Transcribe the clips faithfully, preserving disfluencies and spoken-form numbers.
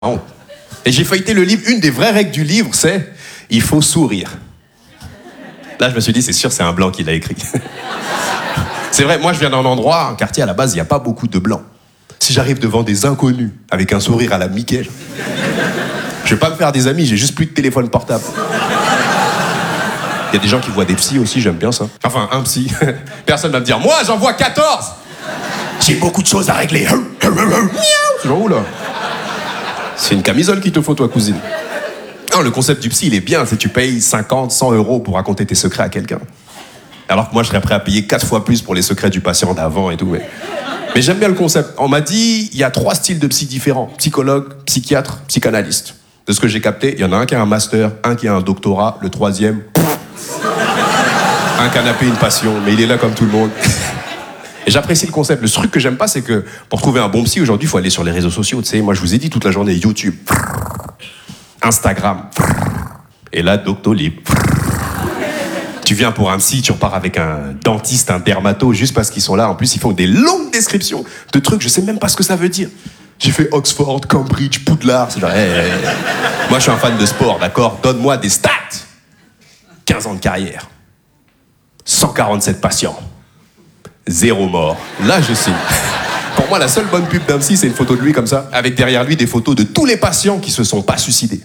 honte. Et j'ai feuilleté le livre. Une des vraies règles du livre, c'est il faut sourire. Là, je me suis dit, c'est sûr, c'est un blanc qui l'a écrit. C'est vrai, moi, je viens d'un endroit, un quartier, à la base, il n'y a pas beaucoup de blancs. Si j'arrive devant des inconnus avec un sourire à la Mickey, je vais pas me faire des amis, j'ai juste plus de téléphone portable. Il y a des gens qui voient des psys aussi, j'aime bien ça. Enfin, un psy. Personne va me dire, moi, j'en vois quatorze. J'ai beaucoup de choses à régler. C'est genre où, là? C'est une camisole qu'il te faut, toi, cousine. Non, le concept du psy, il est bien. C'est que tu payes cinquante, cent euros pour raconter tes secrets à quelqu'un. Alors que moi, je serais prêt à payer quatre fois plus pour les secrets du patient d'avant et tout. Mais, mais j'aime bien le concept. On m'a dit, il y a trois styles de psy différents. Psychologue, psychiatre, psychanalyste. De ce que j'ai capté, il y en a un qui a un master, un qui a un doctorat, le troisième... un canapé, une passion, mais il est là comme tout le monde. Et j'apprécie le concept. Le truc que j'aime pas, c'est que pour trouver un bon psy, aujourd'hui, il faut aller sur les réseaux sociaux. Tu sais, moi, je vous ai dit toute la journée, YouTube, Instagram, et là, Doctolib. Tu viens pour un psy, tu repars avec un dentiste, un dermato, juste parce qu'ils sont là. En plus, ils font des longues descriptions de trucs, je sais même pas ce que ça veut dire. J'ai fait Oxford, Cambridge, Poudlard. C'est genre, hey, hey, hey. Moi, je suis un fan de sport, d'accord? Donne-moi des stats. quinze ans de carrière. cent quarante-sept patients. Zéro mort. Là, je signe. Pour moi, la seule bonne pub d'un psy, c'est une photo de lui comme ça, avec derrière lui des photos de tous les patients qui se sont pas suicidés.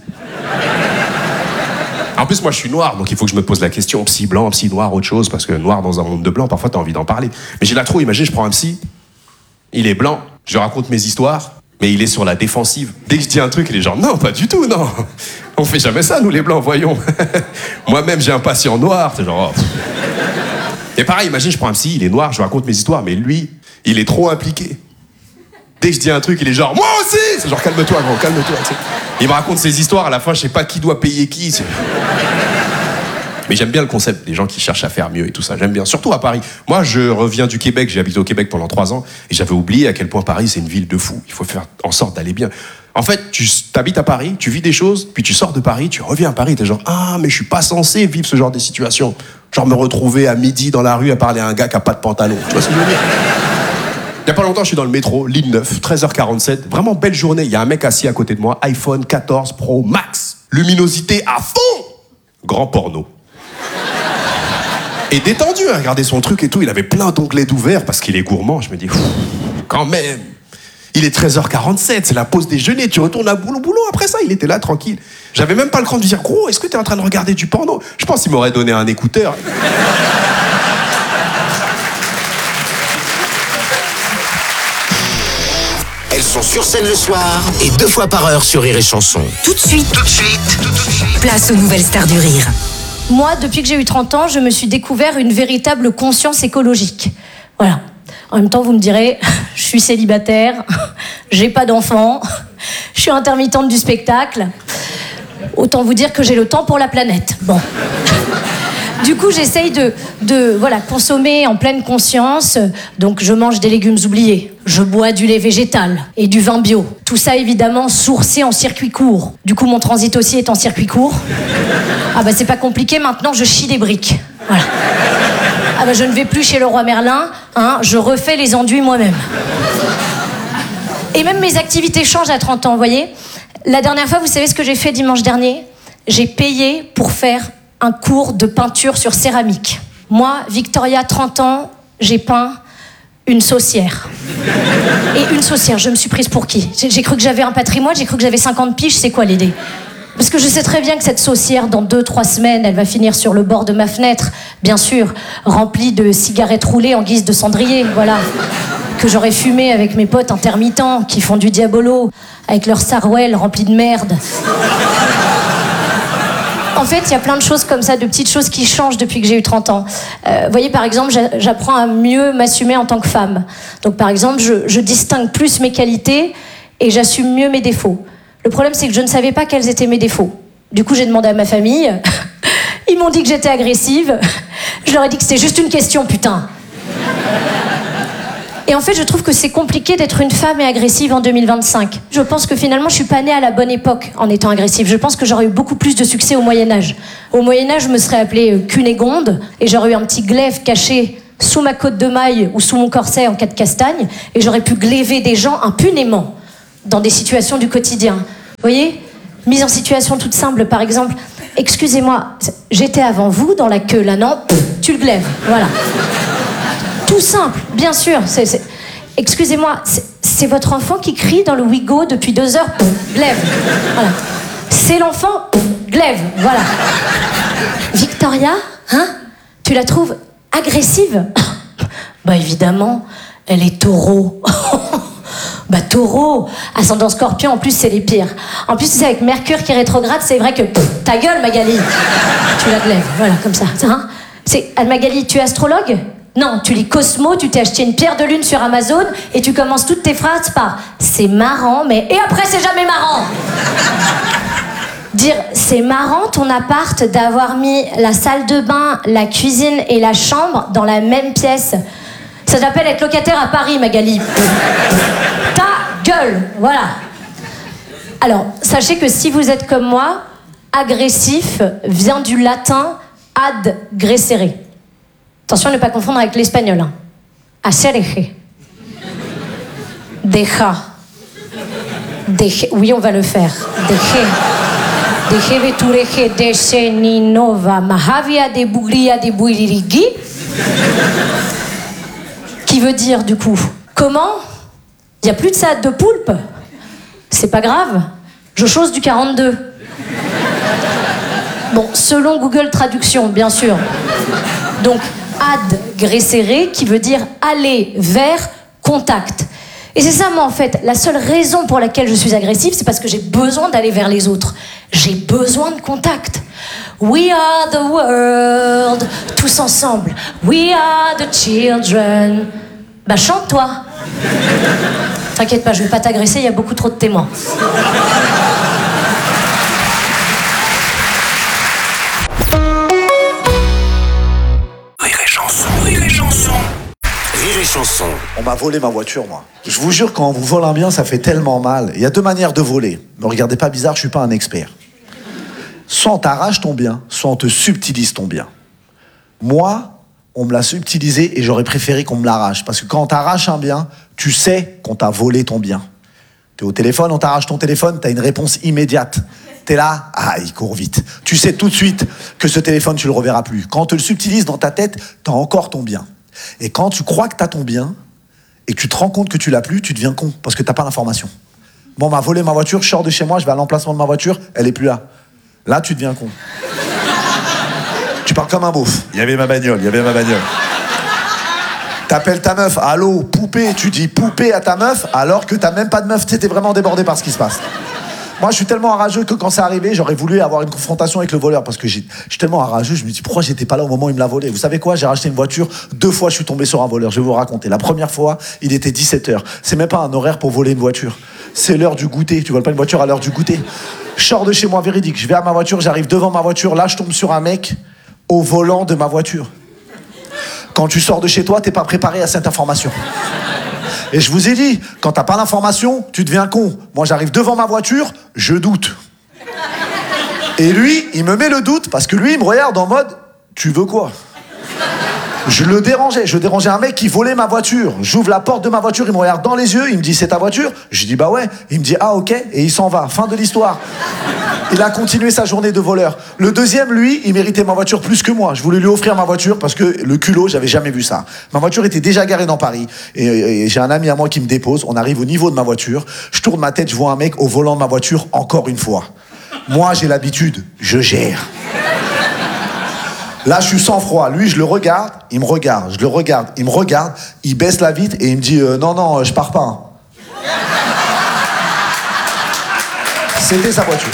En plus, moi, je suis noir, donc il faut que je me pose la question, psy blanc, psy noir, autre chose, parce que noir dans un monde de blanc, parfois, t'as envie d'en parler. Mais j'ai là trop, imagine, je prends un psy, il est blanc, je raconte mes histoires, mais il est sur la défensive. Dès que je dis un truc, il est genre, non, pas du tout, non. On fait jamais ça, nous, les blancs, voyons. Moi-même, j'ai un patient noir, c'est genre... Oh. Et pareil, imagine, je prends un psy, il est noir, je raconte mes histoires, mais lui, il est trop impliqué. Dès que je dis un truc, il est genre, moi aussi! C'est genre, calme-toi, gros, calme-toi. Tu sais. Il me raconte ses histoires, à la fin, je sais pas qui doit payer qui. C'est... Mais j'aime bien le concept des gens qui cherchent à faire mieux et tout ça, j'aime bien. Surtout à Paris. Moi, je reviens du Québec, j'ai habité au Québec pendant trois ans, et j'avais oublié à quel point Paris, c'est une ville de fous. Il faut faire en sorte d'aller bien. En fait, tu t'habites à Paris, tu vis des choses, puis tu sors de Paris, tu reviens à Paris, t'es genre, ah, mais je suis pas censé vivre ce genre de situation. Genre me retrouver à midi dans la rue à parler à un gars qui a pas de pantalon. Tu vois ce que je veux dire? Il y a pas longtemps, je suis dans le métro, ligne neuf, treize heures quarante-sept. Vraiment belle journée. Il y a un mec assis à côté de moi, iPhone quatorze Pro Max. Luminosité à fond. Grand porno. Et détendu à regarder son truc et tout. Il avait plein d'onglets d'ouvert parce qu'il est gourmand. Je me dis, quand même. Il est treize heures quarante-sept, c'est la pause déjeuner. Tu retournes à boulot, boulot. Après ça, il était là, tranquille. J'avais même pas le cran de lui dire, gros, est-ce que t'es en train de regarder du porno? Je pense qu'il m'aurait donné un écouteur. Elles sont sur scène le soir et deux fois par heure sur Rire et Chanson. Tout de suite, Tout de suite, tout de suite. place aux nouvelles stars du rire. Moi, depuis que j'ai eu trente ans, je me suis découvert une véritable conscience écologique. Voilà. En même temps, vous me direz, je suis célibataire, j'ai pas d'enfant, je suis intermittente du spectacle. Autant vous dire que j'ai le temps pour la planète. Bon. Du coup, j'essaye de, de voilà, consommer en pleine conscience. Donc, je mange des légumes oubliés. Je bois du lait végétal et du vin bio. Tout ça, évidemment, sourcé en circuit court. Du coup, mon transit aussi est en circuit court. Ah bah, c'est pas compliqué. Maintenant, je chie des briques. Voilà. Ah bah, je ne vais plus chez le roi Merlin. Hein, je refais les enduits moi-même. Et même mes activités changent à trente ans, vous voyez. La dernière fois, vous savez ce que j'ai fait dimanche dernier? J'ai payé pour faire un cours de peinture sur céramique. Moi, Victoria, trente ans, j'ai peint une saucière. Et une saucière, je me suis prise pour qui? J'ai, j'ai cru que j'avais un patrimoine, j'ai cru que j'avais cinquante piges, c'est quoi l'idée? Parce que je sais très bien que cette saucière, dans deux, trois semaines, elle va finir sur le bord de ma fenêtre, bien sûr, remplie de cigarettes roulées en guise de cendrier, voilà. Que j'aurais fumé avec mes potes intermittents qui font du diabolo, avec leur sarouel rempli de merde. En fait, il y a plein de choses comme ça, de petites choses qui changent depuis que j'ai eu trente ans. Euh, vous voyez, par exemple, j'apprends à mieux m'assumer en tant que femme. Donc, par exemple, je, je distingue plus mes qualités et j'assume mieux mes défauts. Le problème, c'est que je ne savais pas quels étaient mes défauts. Du coup, j'ai demandé à ma famille. Ils m'ont dit que j'étais agressive. Je leur ai dit que c'était juste une question, putain. Et en fait, je trouve que c'est compliqué d'être une femme et agressive en deux mille vingt-cinq. Je pense que finalement, je suis pas née à la bonne époque en étant agressive. Je pense que j'aurais eu beaucoup plus de succès au Moyen-Âge. Au Moyen-Âge, je me serais appelée Cunégonde et j'aurais eu un petit glaive caché sous ma côte de maille ou sous mon corset en cas de castagne et j'aurais pu glaiver des gens impunément dans des situations du quotidien. voyez? Mise en situation toute simple, par exemple. Excusez-moi, j'étais avant vous dans la queue, là, non? Tu le glaives, voilà. Tout simple, bien sûr. C'est, c'est... Excusez-moi, c'est, c'est votre enfant qui crie dans le Wigo depuis deux heures? Glaive, voilà. C'est l'enfant? Glaive, voilà. Victoria, hein? Tu la trouves agressive? Bah évidemment, elle est taureau. Bah taureau, ascendant scorpion, en plus c'est les pires. En plus c'est avec Mercure qui rétrograde, c'est vrai que ta gueule Magali. Tu la glaives, voilà comme ça. Hein, c'est Magali, tu es astrologue? Non, tu lis Cosmo, tu t'es acheté une pierre de lune sur Amazon et tu commences toutes tes phrases par c'est marrant, mais et après c'est jamais marrant. Dire c'est marrant ton appart d'avoir mis la salle de bain, la cuisine et la chambre dans la même pièce. Ça s'appelle être locataire à Paris, Magali. Ta gueule, voilà. Alors, sachez que si vous êtes comme moi, agressif vient du latin ad grecere. Attention à ne pas confondre avec l'espagnol. Hein. Acereje. Deja. Deje. Oui, on va le faire. Deje. Deje vetureje dese ni nova mahavia de bugria de buiririgi. Qui veut dire, du coup, comment? Il n'y a plus de salade de poulpe? C'est pas grave, je chose du quarante-deux. Bon, selon Google Traduction, bien sûr. Donc, ad grecere, qui veut dire aller vers contact. Et c'est ça, moi, en fait, la seule raison pour laquelle je suis agressive, c'est parce que j'ai besoin d'aller vers les autres. J'ai besoin de contact. We are the world, tous ensemble. We are the children. Bah chante toi. T'inquiète pas, je vais pas t'agresser, il y a beaucoup trop de témoins. Rire et chanson, rire et chanson. Rire et chanson. On m'a volé ma voiture, moi. Je vous jure, quand on vous vole un bien, ça fait tellement mal. Il y a deux manières de voler. Me regardez pas bizarre, je suis pas un expert. Soit on t'arrache ton bien, soit on te subtilise ton bien. Moi, on me l'a subtilisé et j'aurais préféré qu'on me l'arrache. Parce que quand on t'arrache un bien, tu sais qu'on t'a volé ton bien. T'es au téléphone, on t'arrache ton téléphone, t'as une réponse immédiate. T'es là, ah, il court vite. Tu sais tout de suite que ce téléphone, tu le reverras plus. Quand on te le subtilise dans ta tête, t'as encore ton bien. Et quand tu crois que t'as ton bien et que tu te rends compte que tu l'as plus, tu deviens con parce que t'as pas l'information. Bon, on m'a volé ma voiture, je sors de chez moi, je vais à l'emplacement de ma voiture, elle est plus là. Là, tu deviens con. Tu parles comme un beauf. Il y avait ma bagnole, il y avait ma bagnole. T'appelles ta meuf, allô, poupée, tu dis poupée à ta meuf, alors que t'as même pas de meuf, t'étais vraiment débordé par ce qui se passe. Moi, je suis tellement enrageux que quand c'est arrivé, j'aurais voulu avoir une confrontation avec le voleur, parce que j'ai, je suis tellement enrageux, je me dis, pourquoi j'étais pas là au moment où il me l'a volé? Vous savez quoi? J'ai racheté une voiture, deux fois, je suis tombé sur un voleur, je vais vous raconter. La première fois, il était dix-sept heures. C'est même pas un horaire pour voler une voiture. C'est l'heure du goûter. Tu voles pas une voiture à l'heure du goûter. Je sors de chez moi, véridique. Je vais à ma voiture, j'arrive devant ma voiture, là, je tombe sur un mec au volant de ma voiture. Quand tu sors de chez toi, t'es pas préparé à cette information. Et je vous ai dit, quand t'as pas l'information, tu deviens con. Moi, j'arrive devant ma voiture, je doute. Et lui, il me met le doute, parce que lui, il me regarde en mode, tu veux quoi? Je le dérangeais, je dérangeais un mec qui volait ma voiture. J'ouvre la porte de ma voiture, il me regarde dans les yeux, il me dit, c'est ta voiture? Je dis, bah ouais. Il me dit, ah ok, et il s'en va. Fin de l'histoire. Il a continué sa journée de voleur. Le deuxième, lui, il méritait ma voiture plus que moi. Je voulais lui offrir ma voiture parce que le culot, j'avais jamais vu ça. Ma voiture était déjà garée dans Paris. Et, et j'ai un ami à moi qui me dépose. On arrive au niveau de ma voiture. Je tourne ma tête, je vois un mec au volant de ma voiture encore une fois. Moi, j'ai l'habitude. Je gère. Là, je suis sans froid. Lui, je le regarde, il me regarde. Je le regarde, il me regarde. Il baisse la vitre et il me dit euh, non, non, je pars pas. Hein. C'était sa voiture.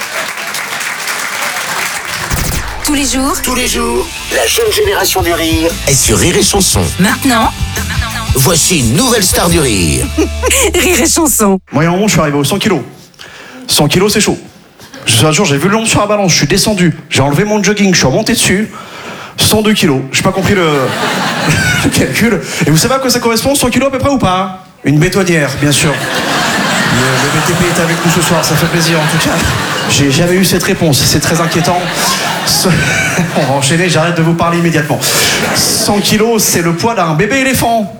Tous les jours, Tous les jours, la jeune génération du rire est sur Rire et Chanson. maintenant, Voici une nouvelle star du rire. Rire et Chanson. Moi, il y a un moment, je suis arrivé aux cent kilos. cent kilos, c'est chaud. Un jour, j'ai vu le nombre sur la balance, je suis descendu. J'ai enlevé mon jogging, je suis remonté dessus. cent deux kilos. J'ai pas compris le... le calcul. Et vous savez à quoi ça correspond, cent kilos à peu près ou pas? Une bétonnière, bien sûr. Le, le B T P est avec nous ce soir, ça fait plaisir en tout cas. J'ai jamais eu cette réponse, c'est très inquiétant. On va enchaîner, j'arrête de vous parler immédiatement. cent kilos, c'est le poids d'un bébé éléphant.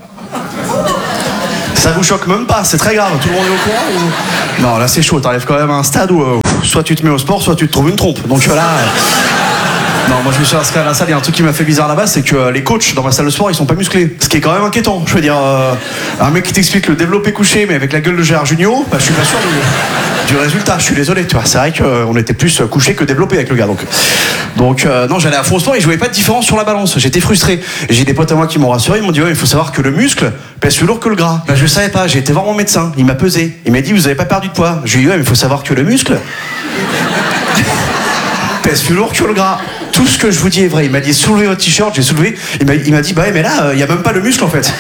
Ça vous choque même pas, c'est très grave. Tout le monde est au courant ou... Non, là c'est chaud, t'arrives quand même à un stade où... Euh... soit tu te mets au sport, soit tu te trouves une trompe. Donc là... Non, moi je me suis inscrit à la salle, il y a un truc qui m'a fait bizarre là-bas, c'est que euh, les coachs dans ma salle de sport, ils sont pas musclés. Ce qui est quand même inquiétant. Je veux dire, euh, un mec qui t'explique le développé couché, mais avec la gueule de Gérard Jugnot, bah, je suis pas sûr du, du résultat. Je suis désolé, tu vois. C'est vrai qu'on euh, était plus couché que développé avec le gars. Donc, donc euh, non, j'allais à fond au sport et je voyais pas de différence sur la balance. J'étais frustré. Et j'ai des potes à moi qui m'ont rassuré, ils m'ont dit, ouais, il faut savoir que le muscle pèse plus lourd que le gras. Bah, je savais pas, j'ai été voir mon médecin, il m'a pesé. Il m'a dit, vous avez pas perdu de poids. Je lui ai dit, ouais, mais il faut savoir que le muscle pèse plus lourd que le gras. Tout ce que je vous dis est vrai. Il m'a dit soulevez votre t-shirt, j'ai soulevé. Il m'a, il m'a dit bah ouais, mais là, il euh, n'y a même pas le muscle en fait.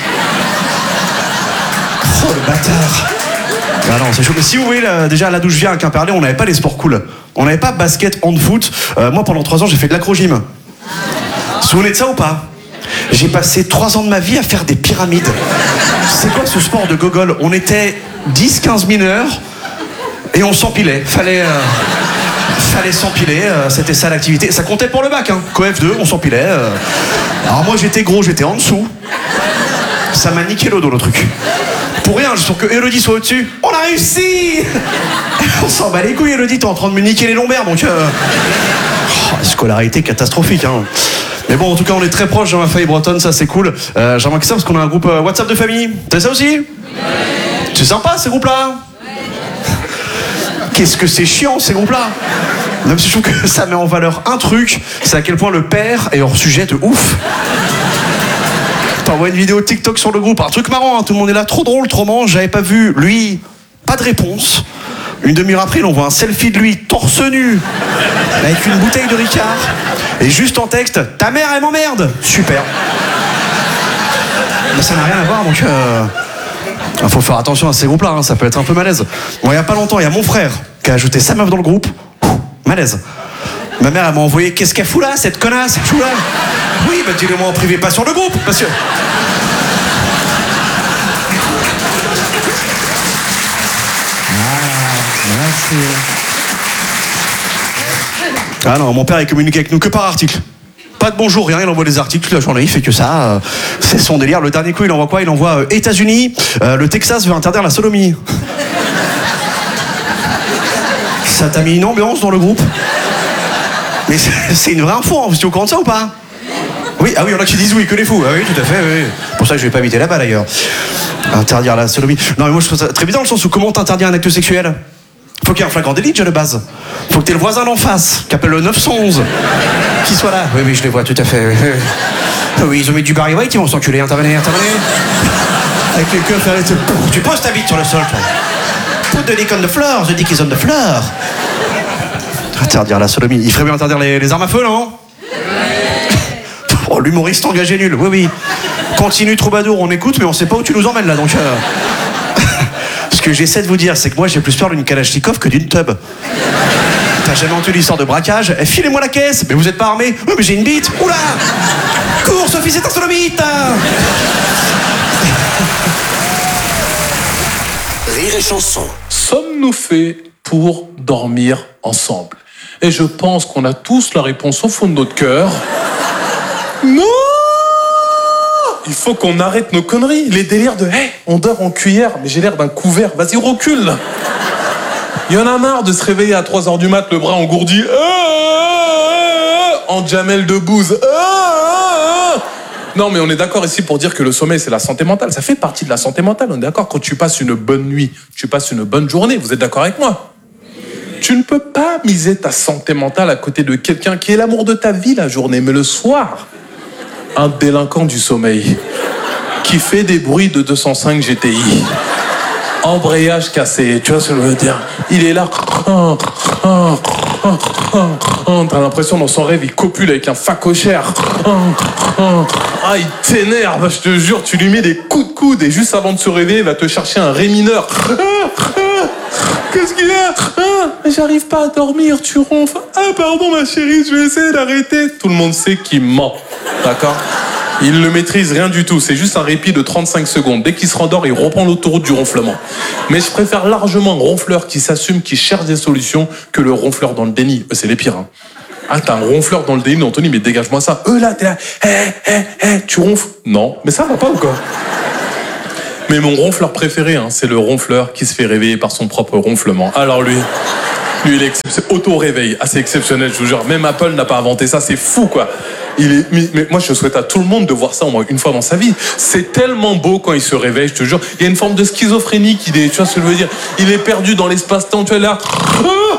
Oh le bâtard. Ah non, c'est chaud. Mais si vous voyez, là, déjà là d'où je viens à Quimperlé, on n'avait pas les sports cool. On n'avait pas basket, hand-foot. Euh, moi pendant trois ans, j'ai fait de l'acro-gym. Vous vous souvenez de ça ou pas? J'ai passé trois ans de ma vie à faire des pyramides. C'est quoi ce sport de gogol? On était dix quinze mineurs et on s'empilait. Fallait. Euh... Fallait s'empiler, euh, c'était ça l'activité. Ça comptait pour le bac, hein. Coef deux, on s'empilait. Euh... Alors moi j'étais gros, j'étais en dessous. Ça m'a niqué le dos le truc. Pour rien, juste pour que Elodie soit au-dessus. On a réussi. On s'en bat les couilles, Elodie, t'es en train de me niquer les lombaires, donc... Euh... Oh, la scolarité catastrophique, hein. Mais bon, en tout cas, on est très proches dans ma famille bretonne, ça c'est cool. Euh, J'ai remarqué ça parce qu'on a un groupe euh, WhatsApp de famille. T'as ça aussi? Ouais. C'est sympa ces groupes-là. Qu'est-ce que c'est chiant ces groupes-là. Même si je trouve que ça met en valeur un truc, c'est à quel point le père est hors sujet de ouf. T'envoies une vidéo TikTok sur le groupe, un truc marrant, hein, tout le monde est là, trop drôle, trop marrant, j'avais pas vu, lui, pas de réponse. Une demi-heure après, on voit un selfie de lui, torse nu, avec une bouteille de Ricard, et juste en texte, ta mère elle m'emmerde. Super. Mais ça n'a rien à voir, donc... Euh... Il faut faire attention à ces groupes-là, hein, ça peut être un peu malaise. Bon, il n'y a pas longtemps, il y a mon frère qui a ajouté sa meuf dans le groupe. Ouh, malaise. Ma mère, elle m'a envoyé, qu'est-ce qu'elle fout là, cette connasse, cette choula? Oui, bah dis-le moi en privé, pas sur le groupe, parce que... Ah, merci. Ah non, mon père, il communique avec nous que par article. Pas de bonjour, rien, il envoie des articles toute la journée, il fait que ça. Euh, c'est son délire. Le dernier coup, il envoie quoi? Il envoie euh, États-Unis, euh, le Texas veut interdire la sodomie. Ça t'a mis une ambiance dans le groupe? Mais c'est une vraie info, hein. Vous êtes au courant de ça ou pas? Oui, ah oui, il y en a qui disent oui, que les fous. Ah oui, tout à fait, oui. Pour ça que je vais pas habiter là-bas d'ailleurs. Interdire la sodomie. Non, mais moi je trouve ça très bizarre dans le sens où comment t'interdire un acte sexuel? Faut qu'il y ait un flagrant délit déjà de base. Faut que t'aies le voisin d'en face, qui appelle le neuf cent onze, qui soit là. Oui, oui, je les vois tout à fait. Oui, oui ils ont mis du Barry White, ils vont s'enculer. Intervenez, intervenez. Avec les queues ferrées, tu poses ta bite sur le sol, toi. Put the dick on the floor, the dick is on the floor. Interdire la sodomie. Il ferait bien interdire les, les armes à feu, non? Oh, l'humoriste engagé nul, oui, oui. Continue, troubadour, on écoute, mais on sait pas où tu nous emmènes là, donc... Euh... Ce que j'essaie de vous dire, c'est que moi j'ai plus peur d'une Kalachnikov que d'une tub. T'as jamais entendu l'histoire de braquage? Eh, filez-moi la caisse. Mais vous êtes pas armé? Oui, mais j'ai une bite. Oula! Cours, Sophie, c'est un sodomite. Rire et chanson. Sommes-nous faits pour dormir ensemble? Et je pense qu'on a tous la réponse au fond de notre cœur. Non! Il faut qu'on arrête nos conneries, les délires de hey, on dort en cuillère, mais j'ai l'air d'un couvert, vas-y recule. Il y en a marre de se réveiller à trois heures du mat, le bras engourdi, en Jamel Debbouze. Non mais on est d'accord ici pour dire que le sommeil c'est la santé mentale, ça fait partie de la santé mentale, on est d'accord. Quand tu passes une bonne nuit, tu passes une bonne journée, vous êtes d'accord avec moi? Tu ne peux pas miser ta santé mentale à côté de quelqu'un qui est l'amour de ta vie la journée, mais le soir... Un délinquant du sommeil qui fait des bruits de deux cent cinq G T I. Embrayage cassé, tu vois ce que je veux dire? Il est là. T'as l'impression dans son rêve, il copule avec un facochère. Ah, il t'énerve, je te jure, tu lui mets des coups de coude et juste avant de se réveiller, il va te chercher un ré mineur. Qu'est-ce qu'il y a? Ah, j'arrive pas à dormir, tu ronfles. Ah pardon ma chérie, je vais essayer d'arrêter. Tout le monde sait qu'il ment, d'accord? Il ne maîtrise rien du tout, c'est juste un répit de trente-cinq secondes. Dès qu'il se rendort, il reprend l'autoroute du ronflement. Mais je préfère largement un ronfleur qui s'assume, qui cherche des solutions, que le ronfleur dans le déni. Eux, c'est les pires, hein. Ah, t'as un ronfleur dans le déni, Anthony, mais dégage-moi ça. Eux là, t'es là, hé, hé, hé, tu ronfles? Non, mais ça va pas ou quoi? Mais mon ronfleur préféré, hein, c'est le ronfleur qui se fait réveiller par son propre ronflement. Alors lui, Lui, il est excep- auto-réveil, assez exceptionnel, je vous jure. Même Apple n'a pas inventé ça, c'est fou, quoi. Il est, mais, mais moi, je souhaite à tout le monde de voir ça au moins une fois dans sa vie. C'est tellement beau quand il se réveille, je te jure. Il y a une forme de schizophrénie qu'il est, tu vois ce que je veux dire. Il est perdu dans l'espace-temps, tu vois, là. Oh,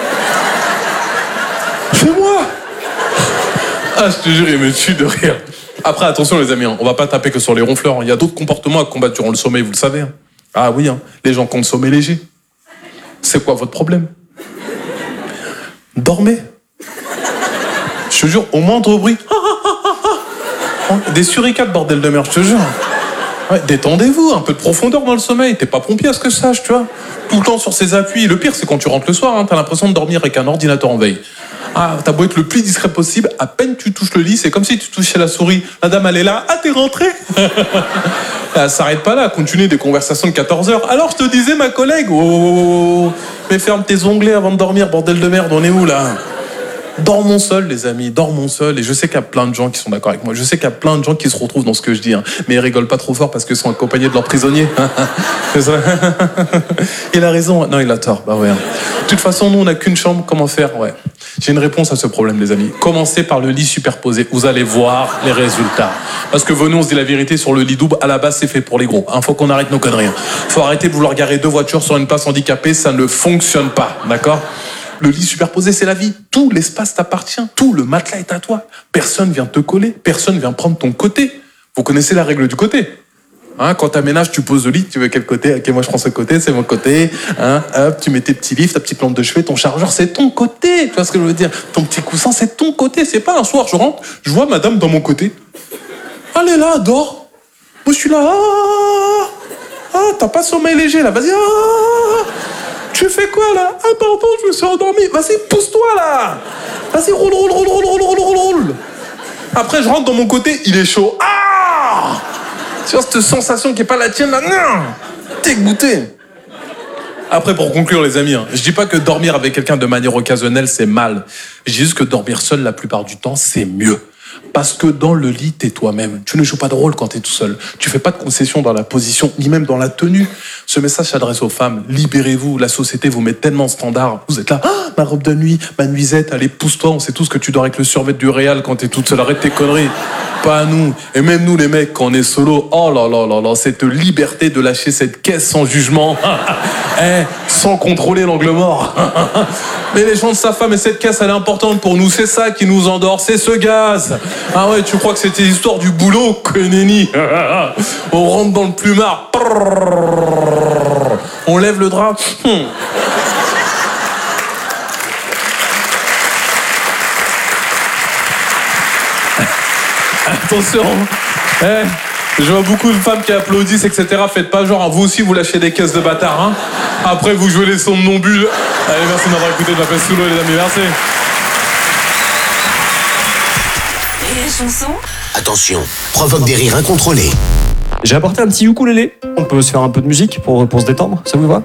c'est moi. Ah, je te jure, il me tue de rire. Après, attention les amis, hein, on va pas taper que sur les ronfleurs. Il y a d'autres comportements à combattre durant le sommeil, vous le savez. Hein. Ah oui, hein, les gens qui ont le sommeil léger. C'est quoi votre problème? Dormez. Je te jure, au moindre bruit. Des suricates, bordel de merde, je te jure. Ouais, détendez-vous, un peu de profondeur dans le sommeil. T'es pas pompier à ce que je sache, tu vois. Tout le temps sur ses appuis. Le pire, c'est quand tu rentres le soir, hein, t'as l'impression de dormir avec un ordinateur en veille. Ah, t'as beau être le plus discret possible, à peine tu touches le lit, c'est comme si tu touchais la souris. La dame, elle est là. Ah, t'es rentré. Elle s'arrête pas là, continue des conversations de quatorze heures. Alors, je te disais, ma collègue, oh, oh, oh, mais ferme tes onglets avant de dormir, bordel de merde, on est où, là? Dormons seuls, les amis, dormons seuls. Et je sais qu'il y a plein de gens qui sont d'accord avec moi. Je sais qu'il y a plein de gens qui se retrouvent dans ce que je dis. Hein. Mais ils rigolent pas trop fort parce qu'ils sont accompagnés de leurs prisonniers. Il a raison. Non, il a tort. Bah ouais. De toute façon, nous, on n'a qu'une chambre. Comment faire? Ouais. J'ai une réponse à ce problème, les amis. Commencez par le lit superposé. Vous allez voir les résultats. Parce que venez, on se dit la vérité, sur le lit double, à la base, c'est fait pour les gros. Il hein, faut qu'on arrête nos conneries. Faut arrêter de vouloir garer deux voitures sur une place handicapée. Ça ne fonctionne pas. D'accord? Le lit superposé, c'est la vie. Tout l'espace t'appartient. Tout le matelas est à toi. Personne vient te coller. Personne vient prendre ton côté. Vous connaissez la règle du côté. Hein, quand t'aménages, tu poses le lit. Tu veux quel côté? Ok, moi je prends ce côté, c'est mon côté. Hein, hop, tu mets tes petits livres, ta petite lampe de chevet, ton chargeur, c'est ton côté. Tu vois ce que je veux dire? Ton petit coussin, c'est ton côté. C'est pas un soir, je rentre, je vois madame dans mon côté. Elle est là, dors. Moi je suis là. Ah, ah t'as pas sommeil léger là. Vas-y. Ah, tu fais quoi là? Ah pardon, je me suis endormi. Vas-y, pousse-toi là. Vas-y, roule, roule, roule, roule, roule, roule, roule, roule. Après, je rentre dans mon côté, il est chaud. Ah! Tu vois cette sensation qui est pas la tienne là? Non! T'es goûté. Après, pour conclure, les amis, hein, je dis pas que dormir avec quelqu'un de manière occasionnelle, c'est mal. Je dis juste que dormir seul la plupart du temps, c'est mieux. Parce que dans le lit, t'es toi-même. Tu ne joues pas de rôle quand t'es tout seul. Tu fais pas de concessions dans la position, ni même dans la tenue. Ce message s'adresse aux femmes. Libérez-vous. La société vous met tellement en standard. Vous êtes là, ah, ma robe de nuit, ma nuisette, allez, pousse-toi. On sait tous que tu dors avec le survêt du Réal quand t'es toute seule. Arrête tes conneries. Pas à nous. Et même nous, les mecs, quand on est solo, oh là là là là, cette liberté de lâcher cette caisse sans jugement. Eh, sans contrôler l'angle mort. Mais les gens de sa femme et cette caisse, elle est importante pour nous. C'est ça qui nous endort, c'est ce gaz. Ah ouais, tu crois que c'était l'histoire du boulot? Que nenni. On rentre dans le plumard. On lève le drap. Hum. Attention. Eh, je vois beaucoup de femmes qui applaudissent, et cetera. Faites pas genre, vous aussi vous lâchez des caisses de bâtards. Hein. Après vous jouez les sons de non-bulles. Allez, merci de m'avoir écouté, je m'appelle Soulo les amis, merci. Et les chansons? Attention, provoque des rires incontrôlés. J'ai apporté un petit ukulélé. On peut se faire un peu de musique pour, pour se détendre, ça vous va?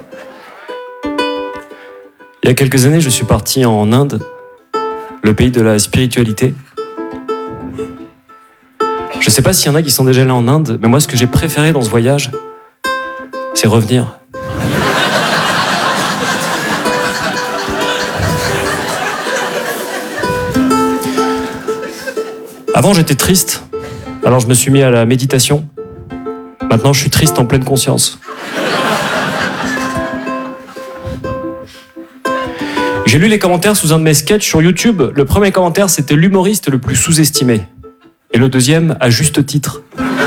Il y a quelques années, je suis parti en Inde, le pays de la spiritualité. Je sais pas s'il y en a qui sont déjà allés en Inde, mais moi, ce que j'ai préféré dans ce voyage, c'est revenir. Avant, j'étais triste, alors je me suis mis à la méditation. Maintenant, je suis triste en pleine conscience. J'ai lu les commentaires sous un de mes sketchs sur YouTube. Le premier commentaire, c'était l'humoriste le plus sous-estimé. Et le deuxième, à juste titre.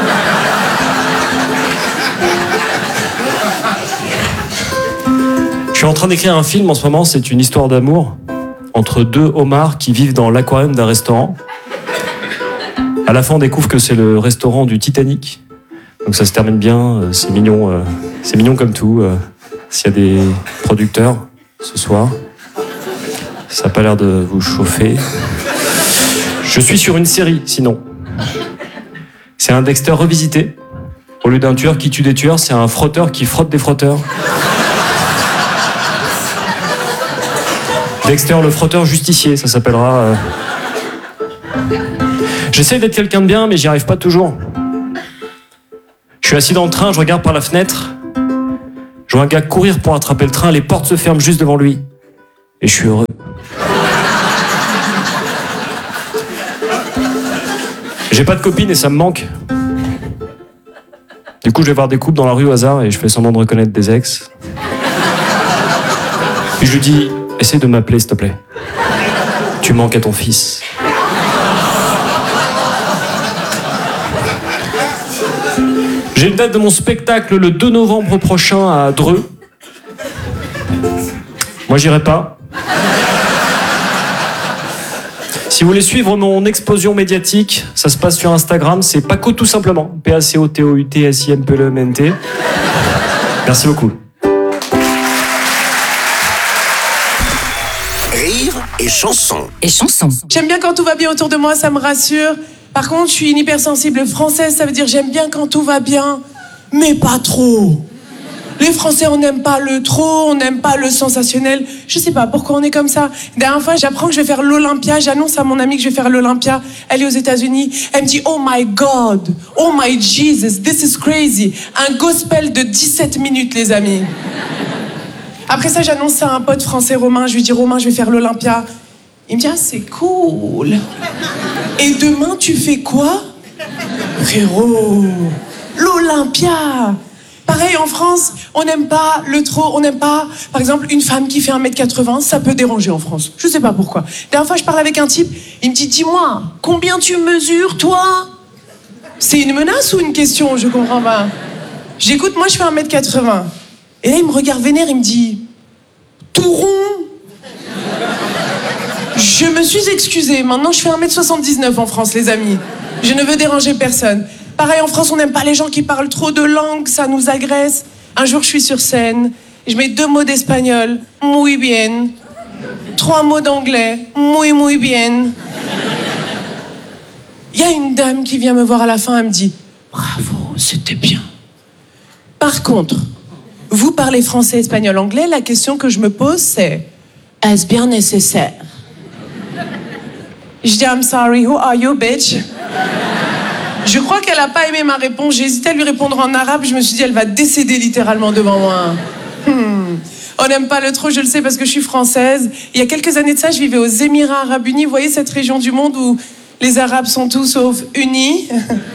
Je suis en train d'écrire un film en ce moment, c'est une histoire d'amour entre deux homards qui vivent dans l'aquarium d'un restaurant. À la fin, on découvre que c'est le restaurant du Titanic. Donc ça se termine bien, c'est mignon, euh, c'est mignon comme tout. Euh, S'il y a des producteurs ce soir, ça n'a pas l'air de vous chauffer. Je suis sur une série, sinon. C'est un Dexter revisité. Au lieu d'un tueur qui tue des tueurs, c'est un frotteur qui frotte des frotteurs. Dexter le frotteur justicier, ça s'appellera. Euh... J'essaie d'être quelqu'un de bien, mais j'y arrive pas toujours. Je suis assis dans le train, je regarde par la fenêtre. Je vois un gars courir pour attraper le train, les portes se ferment juste devant lui. Et je suis heureux. J'ai pas de copine et ça me manque. Du coup, je vais voir des couples dans la rue au hasard et je fais semblant de reconnaître des ex. Puis je lui dis, essaie de m'appeler s'il te plaît. Tu manques à ton fils. J'ai une date de mon spectacle le deux novembre prochain à Dreux. Moi, j'irai pas. Si vous voulez suivre mon explosion médiatique, ça se passe sur Instagram, c'est Paco tout simplement. P A C O T O U T S I M P L E M N T. Merci beaucoup. Rire et chanson. Et chanson. J'aime bien quand tout va bien autour de moi, ça me rassure. Par contre, je suis une hypersensible française, ça veut dire j'aime bien quand tout va bien, mais pas trop. Les Français, on n'aime pas le trop, on n'aime pas le sensationnel. Je sais pas pourquoi on est comme ça. La dernière fois, j'apprends que je vais faire l'Olympia. J'annonce à mon amie que je vais faire l'Olympia. Elle est aux États-Unis. Elle me dit, oh my God, oh my Jesus, this is crazy. Un gospel de dix-sept minutes, les amis. Après ça, j'annonce ça à un pote français, Romain. Je lui dis, Romain, je vais faire l'Olympia. Il me dit, ah, c'est cool. Et demain, tu fais quoi? Frérot, l'Olympia. Pareil, en France, on n'aime pas le trop, on n'aime pas, par exemple, une femme qui fait un mètre quatre-vingts, ça peut déranger en France. Je sais pas pourquoi. La dernière fois, je parle avec un type, il me dit, dis-moi, combien tu mesures, toi? C'est une menace ou une question? Je comprends pas. J'écoute, moi, je fais un mètre quatre-vingts. Et là, il me regarde vénère, il me dit, tout rond? Je me suis excusée. Maintenant, je fais un mètre soixante-dix-neuf en France, les amis. Je ne veux déranger personne. Pareil, en France, on n'aime pas les gens qui parlent trop de langues, ça nous agresse. Un jour, je suis sur scène, et je mets deux mots d'espagnol, muy bien. Trois mots d'anglais, muy, muy bien. Il y a une dame qui vient me voir à la fin, elle me dit, bravo, c'était bien. Par contre, vous parlez français, espagnol, anglais, la question que je me pose, c'est, est-ce bien nécessaire? Je dis, I'm sorry, who are you, bitch? Je crois qu'elle n'a pas aimé ma réponse. J'ai hésité à lui répondre en arabe. Je me suis dit, elle va décéder littéralement devant moi. Hmm. On n'aime pas le trop, je le sais, parce que je suis française. Il y a quelques années de ça, je vivais aux Émirats Arabes Unis. Vous voyez cette région du monde où les Arabes sont tous sauf unis?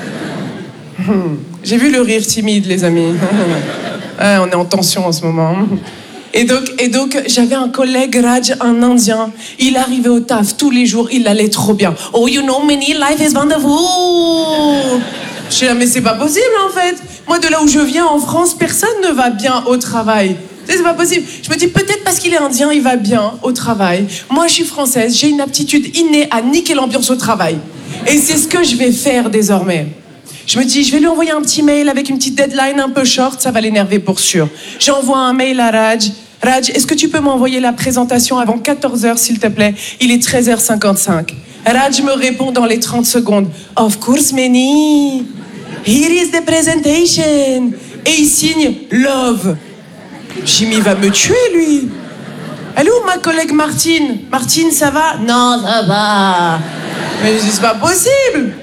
Hmm. J'ai vu le rire timide, les amis. Ouais, on est en tension en ce moment. Et donc, et donc j'avais un collègue, Raj, un Indien. Il arrivait au taf tous les jours, il allait trop bien. Oh, you know, many life is wonderful. Je dis, mais c'est pas possible, en fait. Moi, de là où je viens, en France, personne ne va bien au travail. Tu sais, c'est pas possible. Je me dis, peut-être parce qu'il est indien, il va bien au travail. Moi, je suis française, j'ai une aptitude innée à niquer l'ambiance au travail. Et c'est ce que je vais faire désormais. Je me dis, je vais lui envoyer un petit mail avec une petite deadline un peu short, ça va l'énerver pour sûr. J'envoie un mail à Raj. Raj, est-ce que tu peux m'envoyer la présentation avant quatorze heures, s'il te plaît? Il est treize heures cinquante-cinq. Raj me répond dans les trente secondes. Of course, Manny. Here is the presentation. Et il signe Love. Jimmy va me tuer, lui. Elle est où ma collègue Martine? Martine, ça va? Non, ça va. Mais c'est pas possible.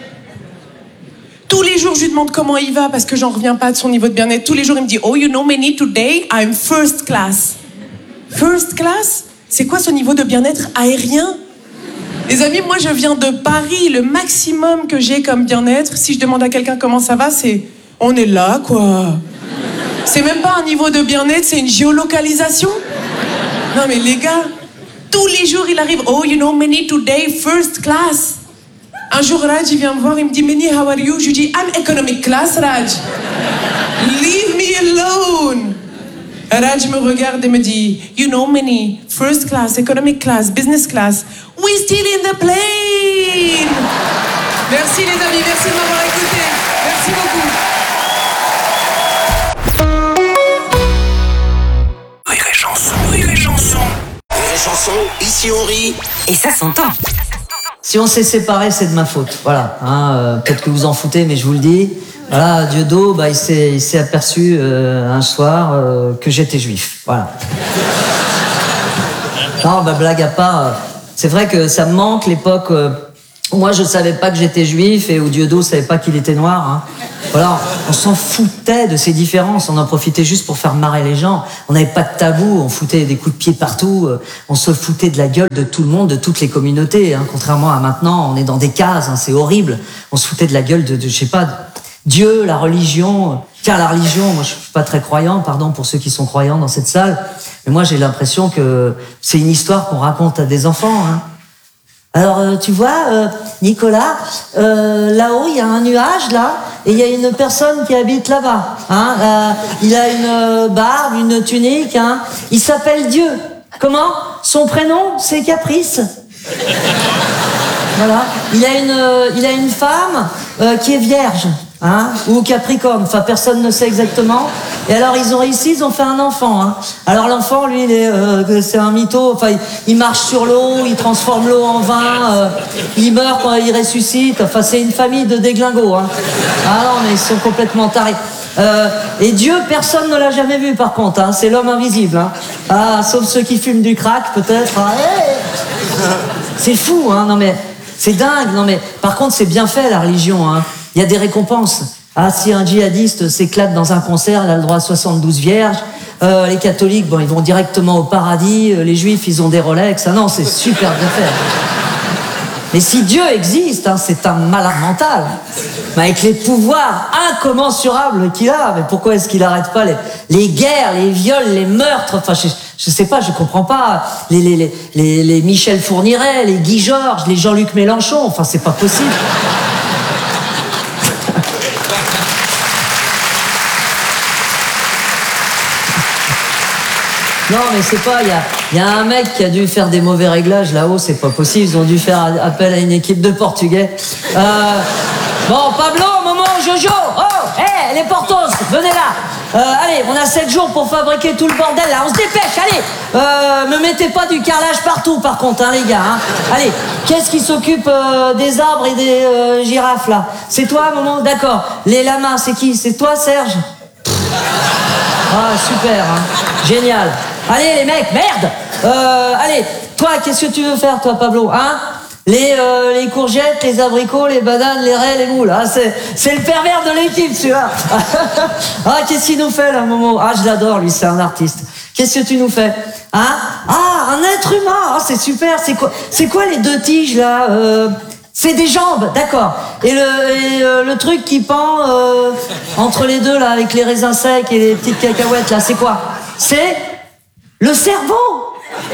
Tous les jours, je lui demande comment il va parce que j'en reviens pas de son niveau de bien-être. Tous les jours, il me dit, oh, you know, Manny, today, I'm first class. First class? C'est quoi ce niveau de bien-être aérien? Les amis, moi, je viens de Paris. Le maximum que j'ai comme bien-être, si je demande à quelqu'un comment ça va, c'est, on est là, quoi. C'est même pas un niveau de bien-être, c'est une géolocalisation. Non, mais les gars, tous les jours, il arrive, oh, you know, Manny, today, first class. Un jour, Raj, il vient me voir, il me dit, Manny, how are you? Je lui dis, I'm economic class, Raj. Leave me alone. Raj me regarde et me dit, you know, Manny, first class, economic class, business class, we still in the plane. Merci les amis, merci de m'avoir écouté. Merci beaucoup. Rire et chanson, rire et chanson. Rire et chanson, ici on rit. Et ça s'entend. Si on s'est séparés, c'est de ma faute. Voilà. Hein, euh, peut-être que vous en foutez, mais je vous le dis. Voilà, Dieudo, bah, il s'est, il s'est aperçu euh, un soir euh, que j'étais juif. Voilà. Non, bah, blague à part. Euh, c'est vrai que ça me manque l'époque euh, Moi, je savais pas que j'étais juif et où Dieudo savait pas qu'il était noir. Hein. Voilà, on s'en foutait de ces différences. On en profitait juste pour faire marrer les gens. On n'avait pas de tabou. On foutait des coups de pied partout. On se foutait de la gueule de tout le monde, de toutes les communautés. Hein. Contrairement à maintenant, on est dans des cases. Hein, c'est horrible. On se foutait de la gueule de, de je sais pas, de Dieu, la religion. Tiens, la religion. Moi, je suis pas très croyant. Pardon pour ceux qui sont croyants dans cette salle. Mais moi, j'ai l'impression que c'est une histoire qu'on raconte à des enfants. Hein. Alors, euh, tu vois, euh, Nicolas, euh, là-haut, il y a un nuage, là, et il y a une personne qui habite là-bas. Hein, euh, il a une euh, barbe, une tunique, hein. Il s'appelle Dieu. Comment? Son prénom, c'est Caprice. Voilà. Il a une, euh, il a une femme euh, qui est vierge. Hein, ou Capricorne, enfin personne ne sait exactement. Et alors ils ont réussi, ils ont fait un enfant. Hein. Alors l'enfant, lui, il est, euh, c'est un mytho. Enfin, il, il marche sur l'eau, il transforme l'eau en vin, euh, il meurt quand il ressuscite. Enfin, c'est une famille de déglingos. Hein. Ah non, mais ils sont complètement tarés. Euh, et Dieu, personne ne l'a jamais vu par contre. Hein. C'est l'homme invisible. Hein. Ah, sauf ceux qui fument du crack, peut-être. Ah, hey c'est fou, hein. Non mais c'est dingue. Non mais par contre, c'est bien fait la religion. Hein. Il y a des récompenses. Ah, si un djihadiste s'éclate dans un concert, il a le droit à soixante-douze vierges. Euh, les catholiques, bon, ils vont directement au paradis. Les juifs, ils ont des Rolex. Ah non, c'est super bien fait. Mais si Dieu existe, hein, c'est un malade mental. Mais avec les pouvoirs incommensurables qu'il a, mais pourquoi est-ce qu'il n'arrête pas les, les guerres, les viols, les meurtres? Enfin, je, je sais pas, je comprends pas. Les, les, les, les, les Michel Fourniret, les Guy Georges, les Jean-Luc Mélenchon. Enfin, c'est pas possible. Non, mais c'est pas, il y a, y a un mec qui a dû faire des mauvais réglages là-haut, c'est pas possible, ils ont dû faire appel à une équipe de Portugais. Euh, bon, Pablo, Momo, Jojo, oh, hé, hey, les Portos, venez là. Euh, allez, on a sept jours pour fabriquer tout le bordel là, on se dépêche, allez. Euh, me mettez pas du carrelage partout par contre, hein, les gars. Hein. Allez, qu'est-ce qui s'occupe euh, des arbres et des euh, girafes là? C'est toi, Momo? D'accord. Les lamas, c'est qui? C'est toi, Serge? Ah, super, hein. Génial. Allez, les mecs, merde. Euh, allez, toi, qu'est-ce que tu veux faire, toi, Pablo? Hein? Les, euh, les courgettes, les abricots, les bananes, les raies, les moules. Ah, c'est, c'est le pervers de l'équipe, celui-là. Ah, qu'est-ce qu'il nous fait, là, Momo? Ah, je l'adore, lui, c'est un artiste. Qu'est-ce que tu nous fais? Hein? Ah, un être humain. Ah, c'est super. C'est quoi, c'est quoi les deux tiges, là? Euh... C'est des jambes, d'accord. Et le, et euh, le truc qui pend euh, entre les deux, là, avec les raisins secs et les petites cacahuètes, là, c'est quoi? C'est le cerveau.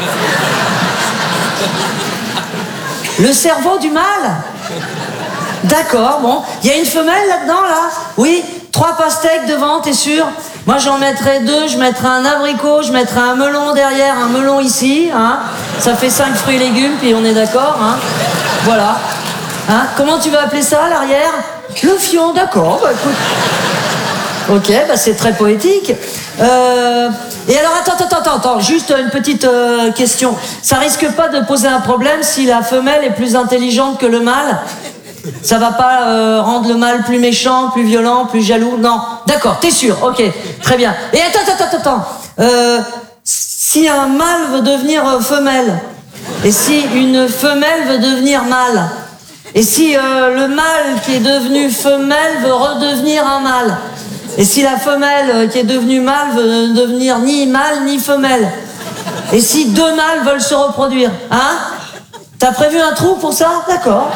Le cerveau du mâle. D'accord, bon. Il y a une femelle là-dedans, là? Oui. Trois pastèques devant, t'es sûr? Moi, j'en mettrais deux. Je mettrais un abricot, je mettrais un melon derrière, un melon ici, hein. Ça fait cinq fruits et légumes, puis on est d'accord, hein. Voilà. Hein? Comment tu vas appeler ça, l'arrière? Le fion, d'accord, bah écoute. Ok, bah c'est très poétique. Euh... Et alors, attends, attends, attends, attends, juste une petite euh, question. Ça risque pas de poser un problème si la femelle est plus intelligente que le mâle? Ça va pas euh, rendre le mâle plus méchant, plus violent, plus jaloux? Non. D'accord, t'es sûr, ok, très bien. Et attends, attends, attends, attends. Euh, si un mâle veut devenir euh, femelle, et si une femelle veut devenir mâle, et si euh, le mâle qui est devenu femelle veut redevenir un mâle, et si la femelle euh, qui est devenue mâle veut devenir ni mâle ni femelle, et si deux mâles veulent se reproduire, hein? T'as prévu un trou pour ça? D'accord.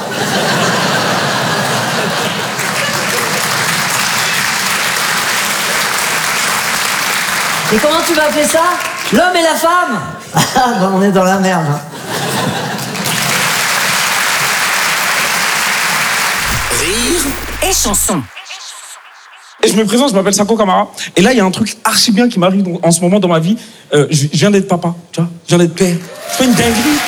Et comment tu vas appeler ça? L'homme et la femme? Ah, ben on est dans la merde. Hein. Rire et chanson. Et je me présente, je m'appelle Sako Kamara. Et là, il y a un truc archi bien qui m'arrive en ce moment dans ma vie. Euh, je viens d'être papa, tu vois. Je viens d'être père. C'est pas une dinguerie.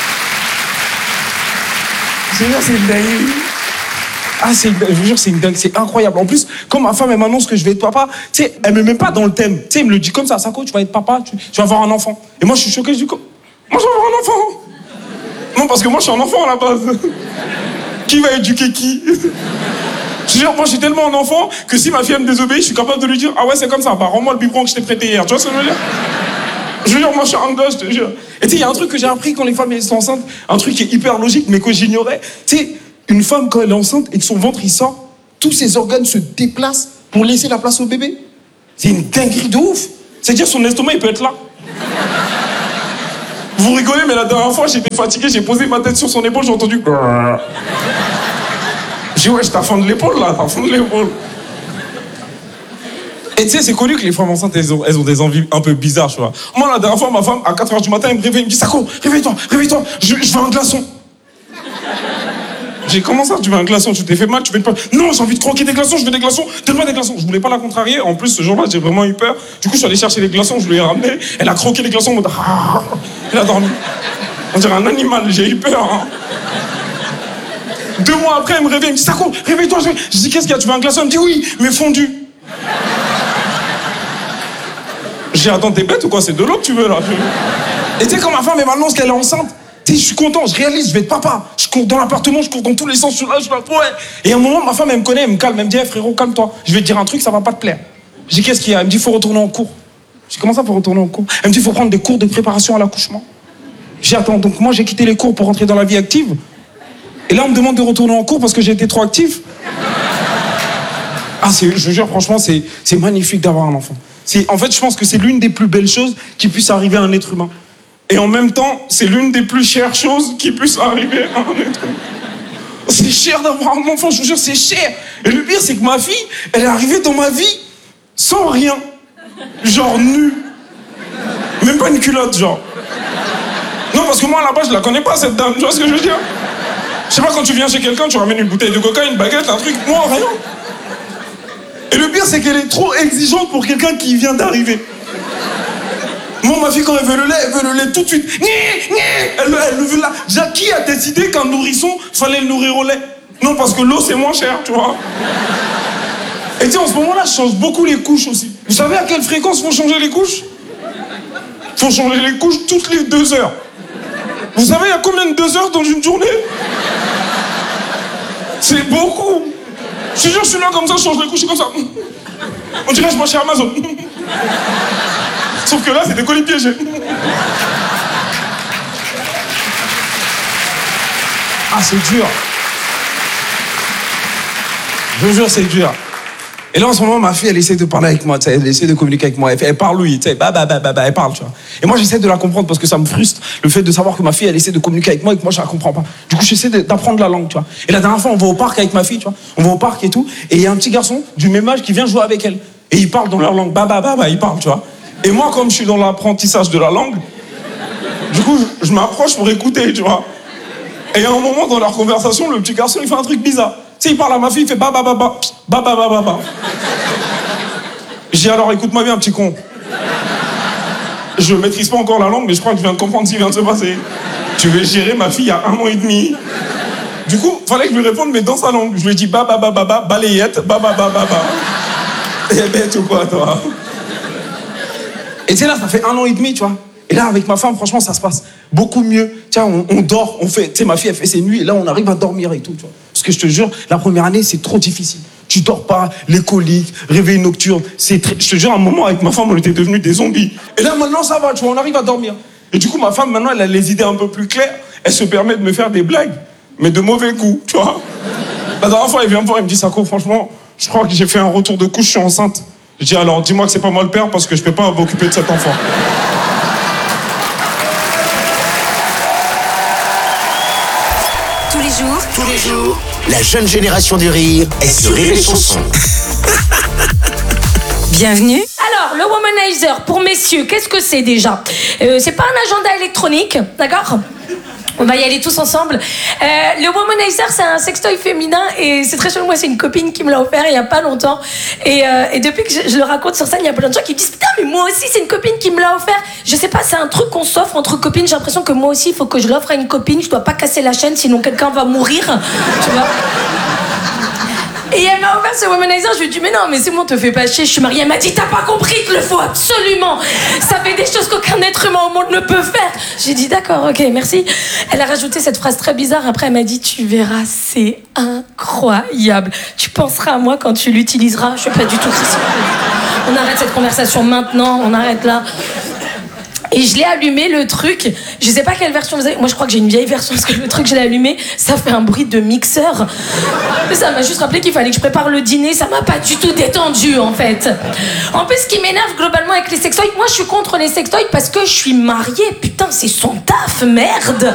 Je veux dire, c'est une dinguerie. Ah, c'est, je vous jure, c'est une dingue, c'est incroyable. En plus, quand ma femme, elle m'annonce que je vais être papa, tu sais, elle me met pas dans le thème. Tu sais, elle me le dit comme ça, Sako, tu vas être papa, tu, tu vas avoir un enfant. Et moi, je suis choqué, je dis, moi, je vais avoir un enfant. Non, parce que moi, je suis un enfant à la base. Qui va éduquer qui? Je te jure, moi, je suis tellement un enfant que si ma fille elle me désobéit, je suis capable de lui dire, ah ouais, c'est comme ça, bah, rends-moi le biberon que je t'ai prêté hier. Tu vois ce que je veux dire? Je veux dire, moi je suis un gosse, je te jure. Et tu sais, il y a un truc que j'ai appris quand les femmes elles sont enceintes, un truc qui est hyper logique mais que j'ignorais. Tu sais, une femme quand elle est enceinte et que son ventre il sort, tous ses organes se déplacent pour laisser la place au bébé. C'est une dinguerie de ouf. C'est-à-dire son estomac il peut être là. Vous rigolez, mais la dernière fois j'étais fatigué, j'ai posé ma tête sur son épaule, j'ai entendu. J'ai dit ouais, je t'affonde l'épaule là, t'affonde l'épaule. Et tu sais, c'est connu que les femmes enceintes, elles ont, elles ont des envies un peu bizarres, tu vois. Moi, la dernière fois, ma femme, à quatre heures du matin, elle me réveille, elle me dit Sako, réveille-toi, réveille-toi, je, je veux un glaçon. J'ai comment ça, tu veux un glaçon, tu t'es fait mal, tu veux pas. Non, j'ai envie de croquer des glaçons, je veux des glaçons, donne-moi des glaçons. Je voulais pas la contrarier, en plus, ce jour-là, j'ai vraiment eu peur. Du coup, je suis allé chercher les glaçons, je lui ai ramené, elle a croqué les glaçons, en mode. Elle a dormi. On dirait un animal, j'ai eu peur, hein. Deux mois après, elle me réveille, elle me dit Sako, réveille-toi. Je, je dis qu'est-ce qu'il y a, tu veux un glaçon? Elle me dit oui, mais fondu. J'ai dit, attends, t'es bête ou quoi? C'est de l'eau que tu veux, là. Et tu sais, quand ma femme, elle m'annonce qu'elle est enceinte, tu sais, je suis content, je réalise, je vais être papa. Je cours dans l'appartement, je cours dans tous les sens, je suis là, je suis là, ouais. Et à un moment, ma femme, elle me connaît, elle me calme, elle me dit, hey, frérot, calme-toi. Je vais te dire un truc, ça va pas te plaire. Je dis, qu'est-ce qu'il y a? Elle me dit, faut retourner en cours. Je dis, comment ça, faut retourner en cours? Elle me dit, faut prendre des cours de préparation à l'accouchement. J'ai dit, attends, donc moi, j'ai quitté les cours pour rentrer dans la vie active. Et là, on me demande de retourner en cours parce que j'ai été trop actif. Ah, c'est, je jure, franchement, c'est, c'est magnifique d'avoir un enfant. C'est, en fait, je pense que c'est l'une des plus belles choses qui puisse arriver à un être humain. Et en même temps, c'est l'une des plus chères choses qui puisse arriver à un être humain. C'est cher d'avoir un enfant, je vous jure, c'est cher. Et le pire, c'est que ma fille, elle est arrivée dans ma vie sans rien. Genre nue. Même pas une culotte, genre. Non, parce que moi, là-bas, je la connais pas, cette dame. Tu vois ce que je veux dire? Je sais pas, quand tu viens chez quelqu'un, tu ramènes une bouteille de coca, une baguette, un truc, moi, rien. Et le pire, c'est qu'elle est trop exigeante pour quelqu'un qui vient d'arriver. Moi, ma fille, quand elle veut le lait, elle veut le lait tout de suite. Elle, elle le veut là. Déjà, qui a décidé qu'un nourrisson, fallait le nourrir au lait? Non, parce que l'eau, c'est moins cher, tu vois. Et tu sais, en ce moment-là, je change beaucoup les couches aussi. Vous savez à quelle fréquence faut changer les couches? Faut changer les couches toutes les deux heures. Vous savez, il y a combien de deux heures dans une journée? C'est beaucoup. Je te jure, je suis là comme ça, je change les couches, comme ça. On dirait que je mange chez Amazon. Sauf que là, c'est des colis piégés. Ah, c'est dur. Je vous jure, c'est dur. Et là, en ce moment, ma fille, elle essaie de parler avec moi, tu sais, elle essaie de communiquer avec moi. Elle, fait, elle parle, oui, tu sais, bah, bah, bah, bah, bah, elle parle, tu vois. Et moi, j'essaie de la comprendre parce que ça me frustre, le fait de savoir que ma fille, elle essaie de communiquer avec moi et que moi, je la comprends pas. Du coup, j'essaie d'apprendre la langue, tu vois. Et la dernière fois, on va au parc avec ma fille, tu vois. On va au parc et tout. Et il y a un petit garçon du même âge qui vient jouer avec elle. Et il parle dans leur langue, bah, bah, bah, bah, il parle, tu vois. Et moi, comme je suis dans l'apprentissage de la langue, du coup, je m'approche pour écouter, tu vois. Et à un moment, dans leur conversation, le petit garçon, il fait un truc bizarre. Tu sais, il parle à ma fille, il fait bah, bah, bah, bah, bah, bah, bah, bah, bah. Je dis alors, écoute-moi bien, petit con. Je maîtrise pas encore la langue, mais je crois que je viens de comprendre ce qui vient de se passer. Tu veux gérer ma fille il y a un an et demi. Du coup, fallait que je lui réponde, mais dans sa langue. Je lui ai dit bah, bah, bah, bah, bah, balayette, bah, bah, bah, bah, bah. T'es bête ou quoi, toi? Et tu sais, là, ça fait un an et demi, tu vois. Et là, avec ma femme, franchement, ça se passe beaucoup mieux. Tiens, on, on dort, on fait... Tu sais, ma fille, elle fait ses nuits, et là, on arrive à dormir et tout, tu vois. Parce que je te jure, la première année, c'est trop difficile. Tu dors pas, les coliques, réveil nocturne, c'est très... Je te jure, à un moment, avec ma femme, on était devenus des zombies. Et là, maintenant, ça va, tu vois, on arrive à dormir. Et du coup, ma femme, maintenant, elle a les idées un peu plus claires. Elle se permet de me faire des blagues, mais de mauvais goût, tu vois. La dernière fois, elle vient me voir, elle me dit, Sako, franchement, je crois que j'ai fait un retour de couche, je suis enceinte. Je dis, alors, dis-moi que c'est pas moi le père, parce que je peux pas m'occuper de cet enfant. Tous les jours, tous les jours, la jeune génération du rire est sur Rire et Chanson. Bienvenue. Alors, le womanizer, pour messieurs, qu'est-ce que c'est déjà? euh, C'est pas un agenda électronique, d'accord? On va y aller tous ensemble. Euh, le womanizer, c'est un sextoy féminin et c'est très chelou. Moi, c'est une copine qui me l'a offert il y a pas longtemps. Et, euh, et depuis que je, je le raconte sur scène, il y a plein de gens qui me disent putain, mais moi aussi, c'est une copine qui me l'a offert. Je sais pas, c'est un truc qu'on s'offre entre copines. J'ai l'impression que moi aussi, il faut que je l'offre à une copine. Je dois pas casser la chaîne, sinon quelqu'un va mourir. Tu vois? Et elle m'a offert ce womanizer, je lui ai dit mais non, mais c'est bon, te fais pas chier, je suis mariée. Elle m'a dit t'as pas compris qu'il le faut absolument. Ça fait des choses qu'aucun être humain au monde ne peut faire. J'ai dit d'accord, ok, merci. Elle a rajouté cette phrase très bizarre, après elle m'a dit tu verras, c'est incroyable. Tu penseras à moi quand tu l'utiliseras. Je suis pas du tout Christine. On arrête cette conversation maintenant, on arrête là. Et je l'ai allumé le truc, je sais pas quelle version vous avez, moi je crois que j'ai une vieille version parce que le truc je l'ai allumé, ça fait un bruit de mixeur. Ça m'a juste rappelé qu'il fallait que je prépare le dîner, ça m'a pas du tout détendu en fait. En plus ce qui m'énerve globalement avec les sextoys, moi je suis contre les sextoys parce que je suis mariée, putain c'est son taf, merde.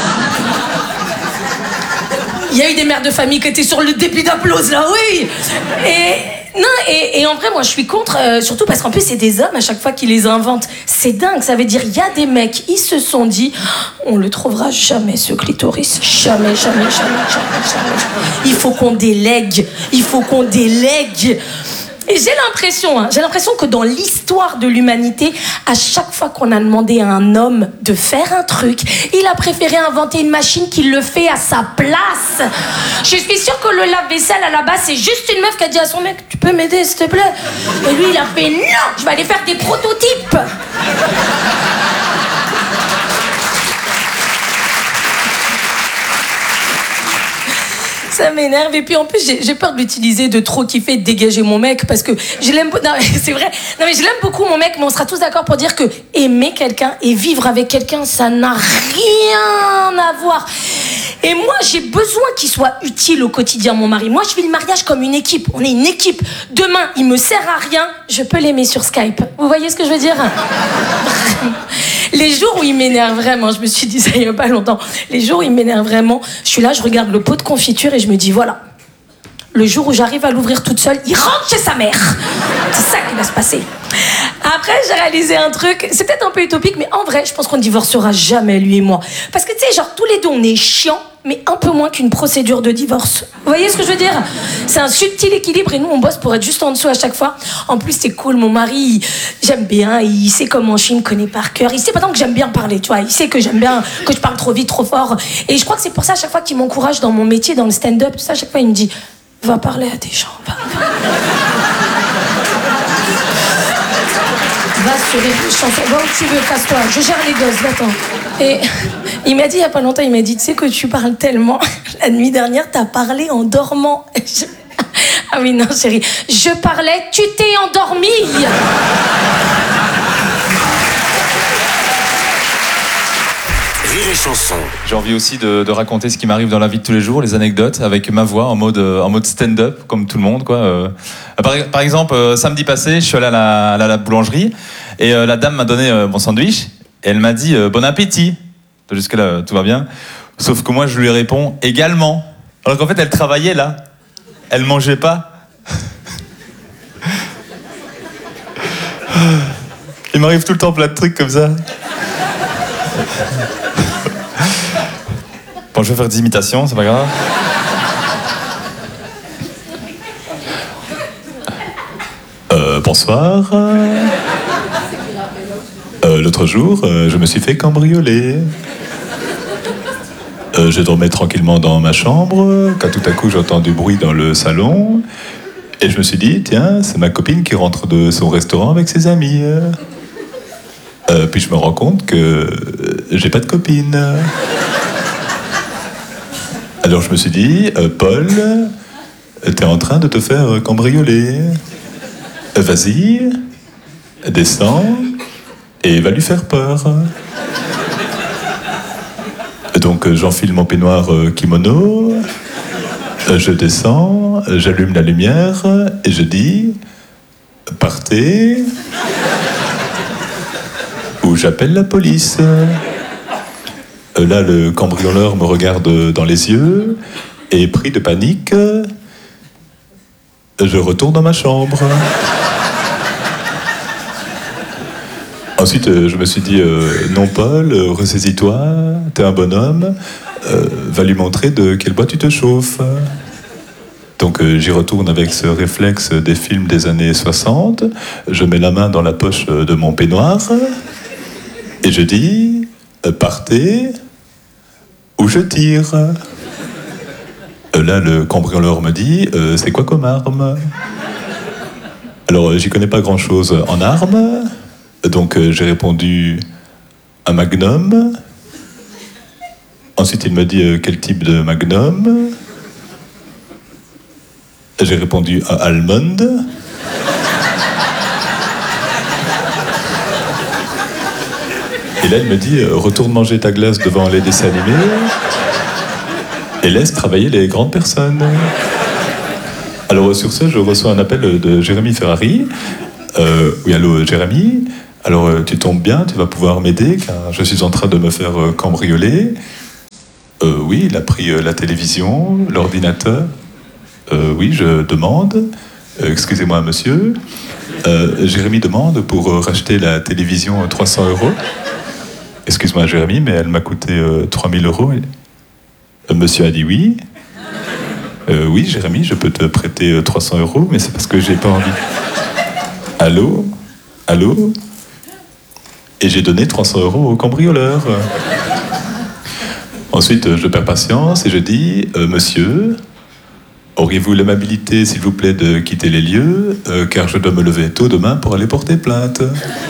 Il y a eu des mères de famille qui étaient sur le début d'applause là, oui. Et... Non, et, et en vrai, moi, je suis contre, euh, surtout parce qu'en plus, c'est des hommes à chaque fois qui les inventent. C'est dingue, ça veut dire, il y a des mecs, ils se sont dit, on le trouvera jamais, ce clitoris. Jamais, jamais, jamais, jamais, jamais. Il faut qu'on délègue, il faut qu'on délègue. Et j'ai l'impression, hein, j'ai l'impression que dans l'histoire de l'humanité, à chaque fois qu'on a demandé à un homme de faire un truc, il a préféré inventer une machine qui le fait à sa place. Je suis sûre que le lave-vaisselle, à la base, c'est juste une meuf qui a dit à son mec, tu peux m'aider, s'il te plaît? Et lui, il a fait, non, je vais aller faire des prototypes. Ça m'énerve et puis en plus j'ai, j'ai peur de l'utiliser, de trop kiffer, de dégager mon mec parce que je l'aime. Non c'est vrai. Non mais je l'aime beaucoup mon mec, mais on sera tous d'accord pour dire que aimer quelqu'un et vivre avec quelqu'un, ça n'a rien à voir. Et moi j'ai besoin qu'il soit utile au quotidien mon mari. Moi je vis le mariage comme une équipe. On est une équipe. Demain il me sert à rien, je peux l'aimer sur Skype. Vous voyez ce que je veux dire? Les jours où il m'énerve vraiment, je me suis dit ça il y a pas longtemps, les jours où il m'énerve vraiment, je suis là, je regarde le pot de confiture et je me dis voilà, le jour où j'arrive à l'ouvrir toute seule, il rentre chez sa mère. C'est ça qui va se passer. Après, j'ai réalisé un truc, c'est peut-être un peu utopique, mais en vrai, je pense qu'on ne divorcera jamais, lui et moi. Parce que tu sais, genre, tous les deux, on est chiants, mais un peu moins qu'une procédure de divorce. Vous voyez ce que je veux dire? C'est un subtil équilibre et nous, on bosse pour être juste en dessous à chaque fois. En plus, c'est cool, mon mari, il, j'aime bien, il sait comment je suis, il me connaît par cœur. Il sait pas tant que j'aime bien parler, tu vois. Il sait que j'aime bien, que je parle trop vite, trop fort. Et je crois que c'est pour ça, à chaque fois qu'il m'encourage dans mon métier, dans le stand-up, tout ça, à chaque fois, il me dit, va parler à des gens, va, va. Va sur les chansons, va où tu veux, casse-toi, je gère les gosses, va-t'en. Et il m'a dit il y a pas longtemps, il m'a dit, tu sais que tu parles tellement, la nuit dernière, t'as parlé en dormant. Je... Ah oui, non, chérie, je parlais, tu t'es endormie. Rire et chanson. J'ai envie aussi de, de raconter ce qui m'arrive dans la vie de tous les jours, les anecdotes, avec ma voix en mode, en mode stand-up, comme tout le monde, quoi. Euh, par, par exemple, euh, samedi passé, je suis allé à la, à la boulangerie et euh, la dame m'a donné euh, mon sandwich et elle m'a dit euh, bon appétit. Jusque-là, euh, tout va bien. Sauf que moi, je lui réponds également. Alors qu'en fait, elle travaillait là. Elle mangeait pas. Il m'arrive tout le temps plein de trucs comme ça. Bon, je vais faire des imitations, c'est pas grave. Euh, bonsoir. Euh, l'autre jour, euh, je me suis fait cambrioler. Euh, je dormais tranquillement dans ma chambre, quand tout à coup j'entends du bruit dans le salon, et je me suis dit, tiens, c'est ma copine qui rentre de son restaurant avec ses amis. Euh, puis je me rends compte que j'ai pas de copine. Alors je me suis dit, euh, Paul, t'es en train de te faire cambrioler. Euh, vas-y, descends et va lui faire peur. Donc j'enfile mon peignoir euh, kimono, euh, je descends, j'allume la lumière et je dis, partez ou j'appelle la police. Euh, là, le cambrioleur me regarde dans les yeux et, pris de panique, je retourne dans ma chambre. Ensuite, euh, je me suis dit, euh, non Paul, euh, ressaisis-toi, t'es un bonhomme, euh, va lui montrer de quel bois tu te chauffes. Donc euh, j'y retourne avec ce réflexe des films des années soixante, je mets la main dans la poche de mon peignoir, et je dis, euh, partez, ou je tire. Euh, là, le cambrioleur me dit, euh, c'est quoi comme arme? Alors, euh, j'y connais pas grand-chose en armes. Donc euh, j'ai répondu un magnum. Ensuite il me dit euh, quel type de magnum. J'ai répondu un almond. Et là, elle me dit, euh, retourne manger ta glace devant les dessins animés et laisse travailler les grandes personnes. Alors sur ce, je reçois un appel de Jérémy Ferrari. Euh, oui, allô Jérémy. Alors euh, tu tombes bien, tu vas pouvoir m'aider car je suis en train de me faire euh, cambrioler. Euh, oui, il a pris euh, la télévision, l'ordinateur. Euh, oui, je demande. Euh, excusez-moi monsieur. Euh, Jérémy demande pour euh, racheter la télévision euh, trois cents euros. Excuse-moi Jérémy, mais elle m'a coûté euh, trois mille euros. Euh, monsieur a dit oui. Euh, oui, Jérémy, je peux te prêter euh, trois cents euros, mais c'est parce que j'ai pas envie. Allô? Allô? Et j'ai donné trois cents euros au cambrioleur. Ensuite, euh, je perds patience et je dis, euh, monsieur, auriez-vous l'amabilité, s'il vous plaît, de quitter les lieux, euh, car je dois me lever tôt demain pour aller porter plainte.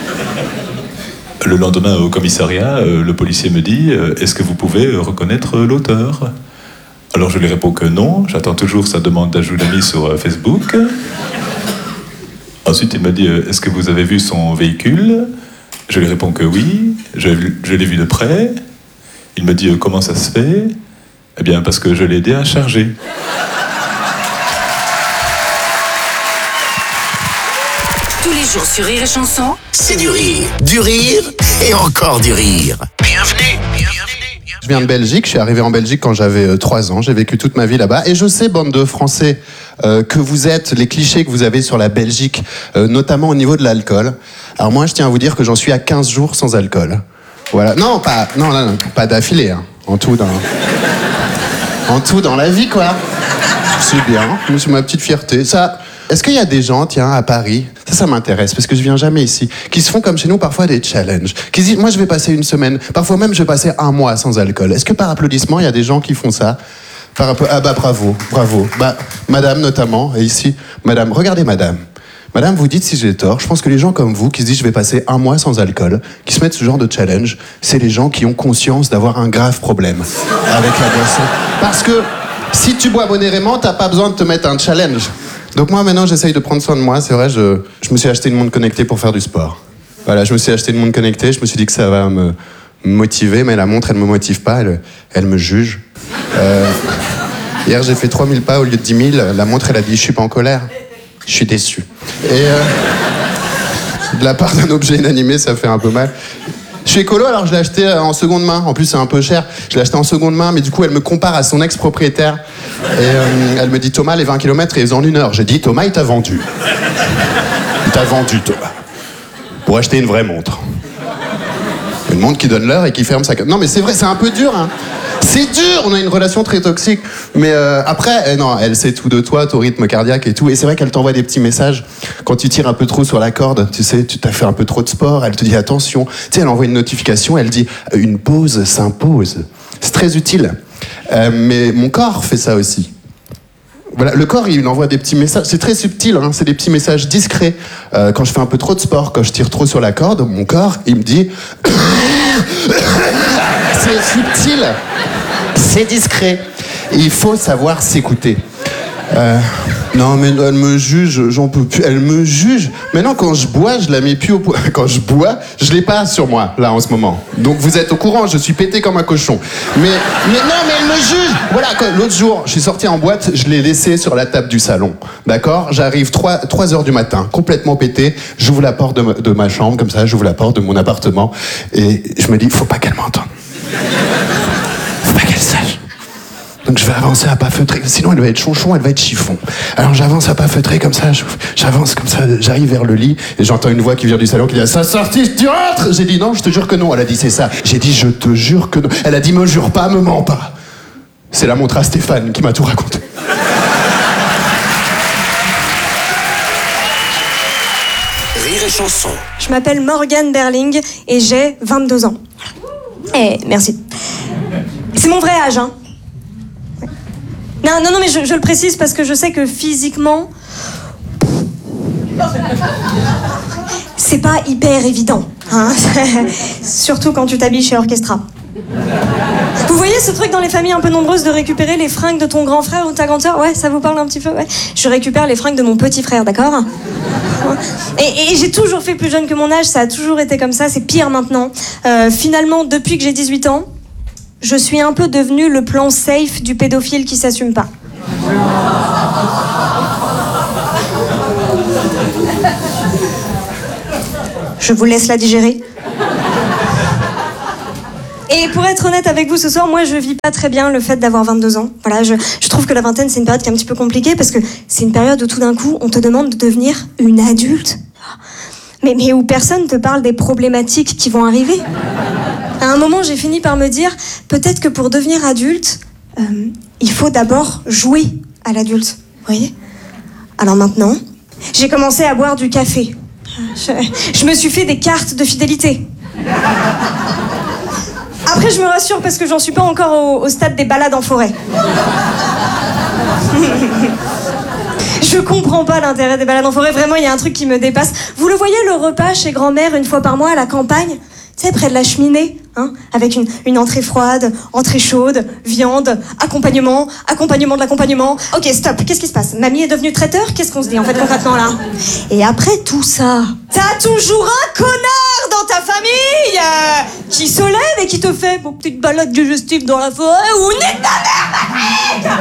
Le lendemain, au commissariat, euh, le policier me dit, euh, est-ce que vous pouvez euh, reconnaître euh, l'auteur? Alors je lui réponds que non, j'attends toujours sa demande d'ajout d'amis sur euh, Facebook. Ensuite, il me dit, euh, est-ce que vous avez vu son véhicule? Je lui réponds que oui, je, je l'ai vu de près. Il me dit, euh, comment ça se fait? Eh bien, parce que je l'ai aidé à charger. Tous les jours sur Rire et Chanson, c'est du rire, du rire et encore du rire. Bienvenue, bienvenue. Je viens de Belgique, je suis arrivé en Belgique quand j'avais euh, trois ans, j'ai vécu toute ma vie là-bas. Et je sais, bande de Français, euh, que vous êtes, les clichés que vous avez sur la Belgique, euh, notamment au niveau de l'alcool. Alors moi, je tiens à vous dire que j'en suis à quinze jours sans alcool. Voilà. Non, pas, non, non, non, pas d'affilée, hein. En tout, dans... en tout dans la vie, quoi. C'est bien, c'est ma petite fierté. Ça... Est-ce qu'il y a des gens, tiens, à Paris, ça, ça m'intéresse, parce que je viens jamais ici, qui se font comme chez nous parfois des challenges, qui se disent, moi je vais passer une semaine, parfois même je vais passer un mois sans alcool. Est-ce que par applaudissement, il y a des gens qui font ça? Par app- Ah bah bravo, bravo. Bah, madame notamment, et ici, madame, regardez madame. Madame, vous dites si j'ai tort, je pense que les gens comme vous, qui se disent je vais passer un mois sans alcool, qui se mettent ce genre de challenge, c'est les gens qui ont conscience d'avoir un grave problème avec la boisson. Parce que si tu bois modérément, t'as pas besoin de te mettre un challenge. Donc moi maintenant j'essaye de prendre soin de moi, c'est vrai, je, je me suis acheté une montre connectée pour faire du sport. Voilà, je me suis acheté une montre connectée, je me suis dit que ça va me motiver, mais la montre elle me motive pas, elle, elle me juge. Euh, hier j'ai fait trois mille pas au lieu de dix mille, la montre elle a dit je suis pas en colère, je suis déçu. Et euh, de la part d'un objet inanimé ça fait un peu mal. Je suis écolo, alors je l'ai acheté en seconde main. En plus, c'est un peu cher. Je l'ai acheté en seconde main, mais du coup, elle me compare à son ex-propriétaire. Et euh, elle me dit, Thomas, les vingt kilomètres, ils en une heure. J'ai dit, Thomas, il t'a vendu. Il t'a vendu, Thomas. Pour acheter une vraie montre. Une montre qui donne l'heure et qui ferme sa... Non, mais c'est vrai, c'est un peu dur, hein. C'est dur, on a une relation très toxique. Mais euh, après, eh non, elle sait tout de toi, ton rythme cardiaque et tout. Et c'est vrai qu'elle t'envoie des petits messages quand tu tires un peu trop sur la corde. Tu sais, tu t'as fait un peu trop de sport. Elle te dit attention. Tu sais, elle envoie une notification. Elle dit une pause s'impose. C'est très utile. Euh, mais mon corps fait ça aussi. Voilà, le corps, il envoie des petits messages. C'est très subtil, hein, c'est des petits messages discrets. Euh, quand je fais un peu trop de sport, quand je tire trop sur la corde, mon corps, il me dit... c'est subtil, c'est discret. Il faut savoir s'écouter. Euh, non, mais elle me juge, j'en peux plus. Elle me juge. Maintenant, quand je bois, je la mets plus au point. Quand je bois, je l'ai pas sur moi, là, en ce moment. Donc, vous êtes au courant, je suis pété comme un cochon. Mais, mais non, mais elle me juge. Voilà, quand, l'autre jour, je suis sorti en boîte, je l'ai laissé sur la table du salon. D'accord? J'arrive trois heures du matin, complètement pété. J'ouvre la porte de ma, de ma chambre, comme ça, j'ouvre la porte de mon appartement. Et je me dis, faut pas qu'elle m'entende. Faut pas qu'elle sache. Donc je vais avancer à pas feutrer, sinon elle va être chonchon, elle va être chiffon. Alors j'avance à pas feutrer comme ça, j'avance comme ça, j'arrive vers le lit et j'entends une voix qui vient du salon qui dit « Ça sortit, tu rentres ?» J'ai dit « Non, je te jure que non ». Elle a dit « C'est ça ». J'ai dit « Je te jure que non ». Elle a dit « Me jure pas, me mens pas ». C'est la montre à Stéphane qui m'a tout raconté. Rire et Chanson. Je m'appelle Morgane Berling et j'ai vingt-deux ans. Eh, merci. C'est mon vrai âge, hein. Non, non, non, mais je, je le précise parce que je sais que physiquement, c'est pas hyper évident, hein. Surtout quand tu t'habilles chez Orchestra. Vous voyez savez, ce truc dans les familles un peu nombreuses de récupérer les fringues de ton grand frère ou de ta grande sœur, ouais, ça vous parle un petit peu, ouais. Je récupère les fringues de mon petit frère, d'accord? Et, et j'ai toujours fait plus jeune que mon âge, ça a toujours été comme ça, c'est pire maintenant. Euh, finalement, depuis que j'ai dix-huit ans, je suis un peu devenu le plan safe du pédophile qui s'assume pas. Je vous laisse la digérer. Et pour être honnête avec vous ce soir, moi je vis pas très bien le fait d'avoir vingt-deux ans. Voilà, je, je trouve que la vingtaine c'est une période qui est un petit peu compliquée parce que c'est une période où tout d'un coup on te demande de devenir une adulte. Mais, mais où personne te parle des problématiques qui vont arriver. À un moment j'ai fini par me dire, peut-être que pour devenir adulte, euh, il faut d'abord jouer à l'adulte. Vous voyez ? Alors maintenant, j'ai commencé à boire du café. Je, je me suis fait des cartes de fidélité. Après, je me rassure parce que j'en suis pas encore au, au stade des balades en forêt. Je comprends pas l'intérêt des balades en forêt. Vraiment, il y a un truc qui me dépasse. Vous le voyez, le repas chez grand-mère une fois par mois à la campagne ? Tu sais, près de la cheminée, hein, avec une, une entrée froide, entrée chaude, viande, accompagnement, accompagnement de l'accompagnement. Ok, stop, qu'est-ce qui se passe ? Mamie est devenue traiteur ? Qu'est-ce qu'on se dit en fait concrètement là ? Et après tout ça, t'as toujours un connard dans ta famille euh, qui se lève et qui te fait vos petites balades digestives dans la forêt ou nique ta mère, Patrick !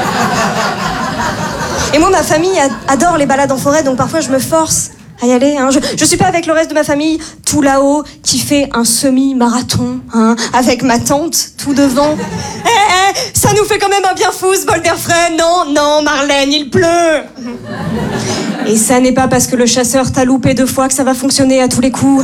Et moi, ma famille adore les balades en forêt, donc parfois je me force à y aller. Hein. Je, je suis pas avec le reste de ma famille tout là-haut qui fait un semi-marathon, hein, avec ma tante tout devant. Eh, eh, ça nous fait quand même un bien fou ce bol d'air frais. Non, non, Marlène, il pleut. Et ça n'est pas parce que le chasseur t'a loupé deux fois que ça va fonctionner à tous les coups.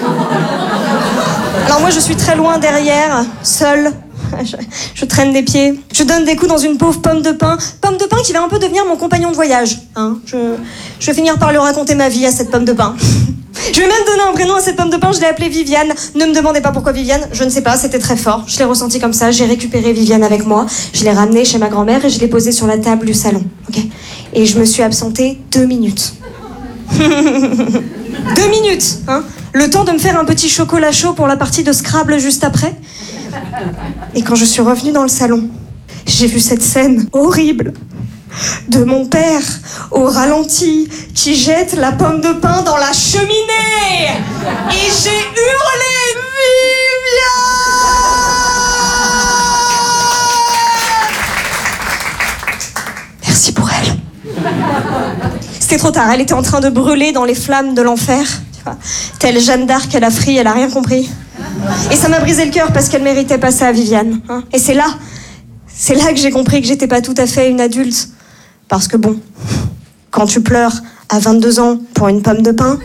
Alors moi, je suis très loin derrière, seule. Je, je traîne des pieds. Je donne des coups dans une pauvre pomme de pin. Pomme de pin qui va un peu devenir mon compagnon de voyage. Hein. Je, je vais finir par lui raconter ma vie à cette pomme de pin. Je vais même donner un prénom à cette pomme de pin. Je l'ai appelée Viviane. Ne me demandez pas pourquoi Viviane. Je ne sais pas, c'était très fort. Je l'ai ressenti comme ça. J'ai récupéré Viviane avec moi. Je l'ai ramenée chez ma grand-mère et je l'ai posée sur la table du salon. Okay ? Et je me suis absentée deux minutes. Deux minutes, hein. Le temps de me faire un petit chocolat chaud pour la partie de Scrabble juste après. Et quand je suis revenue dans le salon, j'ai vu cette scène horrible de mon père au ralenti qui jette la pomme de pin dans la cheminée. Et j'ai hurlé Viviane. Merci pour elle. C'était trop tard, elle était en train de brûler dans les flammes de l'enfer. Tu vois, telle Jeanne d'Arc à la frie, elle a rien compris. Et ça m'a brisé le cœur parce qu'elle méritait pas ça à Viviane. Hein. Et c'est là, c'est là que j'ai compris que j'étais pas tout à fait une adulte. Parce que bon, quand tu pleures à vingt-deux ans pour une pomme de pin...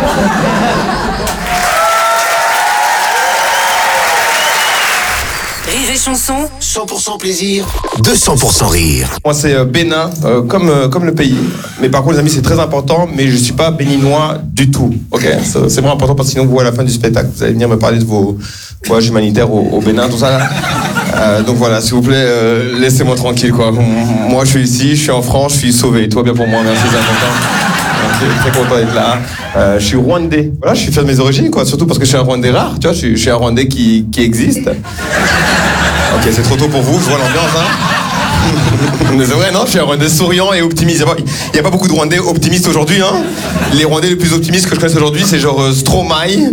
Rire et chanson, cent pour cent plaisir, deux cents pour cent rire. Moi c'est euh, Bénin, euh, comme, euh, comme le pays. Mais par contre les amis c'est très important, mais je suis pas béninois du tout. Ok, c'est, c'est vraiment important parce que sinon vous à la fin du spectacle vous allez venir me parler de vos voyages humanitaires au, au Bénin, tout ça. Euh, donc voilà, s'il vous plaît, euh, laissez-moi tranquille quoi. Moi je suis ici, je suis en France, je suis sauvé. Tout va bien pour moi, merci, c'est important. Je suis très content d'être là. Euh, je suis rwandais. Voilà, je suis fier de mes origines, quoi. Surtout parce que je suis un rwandais rare, tu vois. Je suis, je suis un rwandais qui, qui existe. Ok, c'est trop tôt pour vous, je vois l'ambiance, hein. Mais c'est vrai, non, je suis un rwandais souriant et optimiste. Il n'y a, a pas beaucoup de rwandais optimistes aujourd'hui, hein. Les rwandais les plus optimistes que je connaisse aujourd'hui, c'est genre euh, Stromae.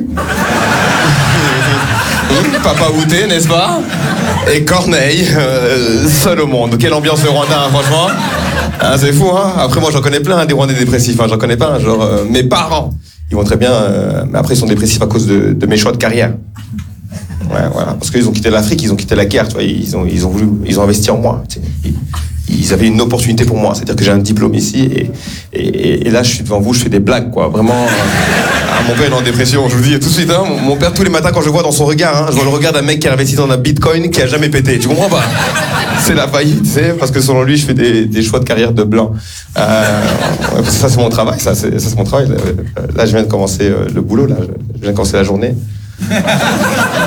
Papa Outé, n'est-ce pas? Et Corneille, euh, seul au monde. Quelle ambiance le Rwanda, hein, franchement. Hein, c'est fou, hein. Après, moi, j'en connais plein, hein, des Rwandais dépressifs. Hein, j'en connais pas, hein, genre euh, mes parents. Ils vont très bien, euh, mais après, ils sont dépressifs à cause de, de mes choix de carrière. Ouais, voilà. Parce qu'ils ont quitté l'Afrique, ils ont quitté la guerre, tu vois. Ils ont, ils ont voulu, ils ont investi en moi. Tu sais. Ils, ils avaient une opportunité pour moi. C'est-à-dire que j'ai un diplôme ici et, et, et là, je suis devant vous, je fais des blagues, quoi. Vraiment. Euh, mon père est en dépression, je vous le dis tout de suite. Hein, mon, mon père, tous les matins, quand je le vois dans son regard, hein, je vois le regard d'un mec qui a investi dans un bitcoin qui a jamais pété. Tu comprends pas? C'est la faillite, tu sais, parce que selon lui, je fais des, des choix de carrière de blanc. Euh, ouais, ça, c'est mon travail, ça, c'est, ça, c'est mon travail. Là, je viens de commencer euh, le boulot, là. Je viens de commencer la journée.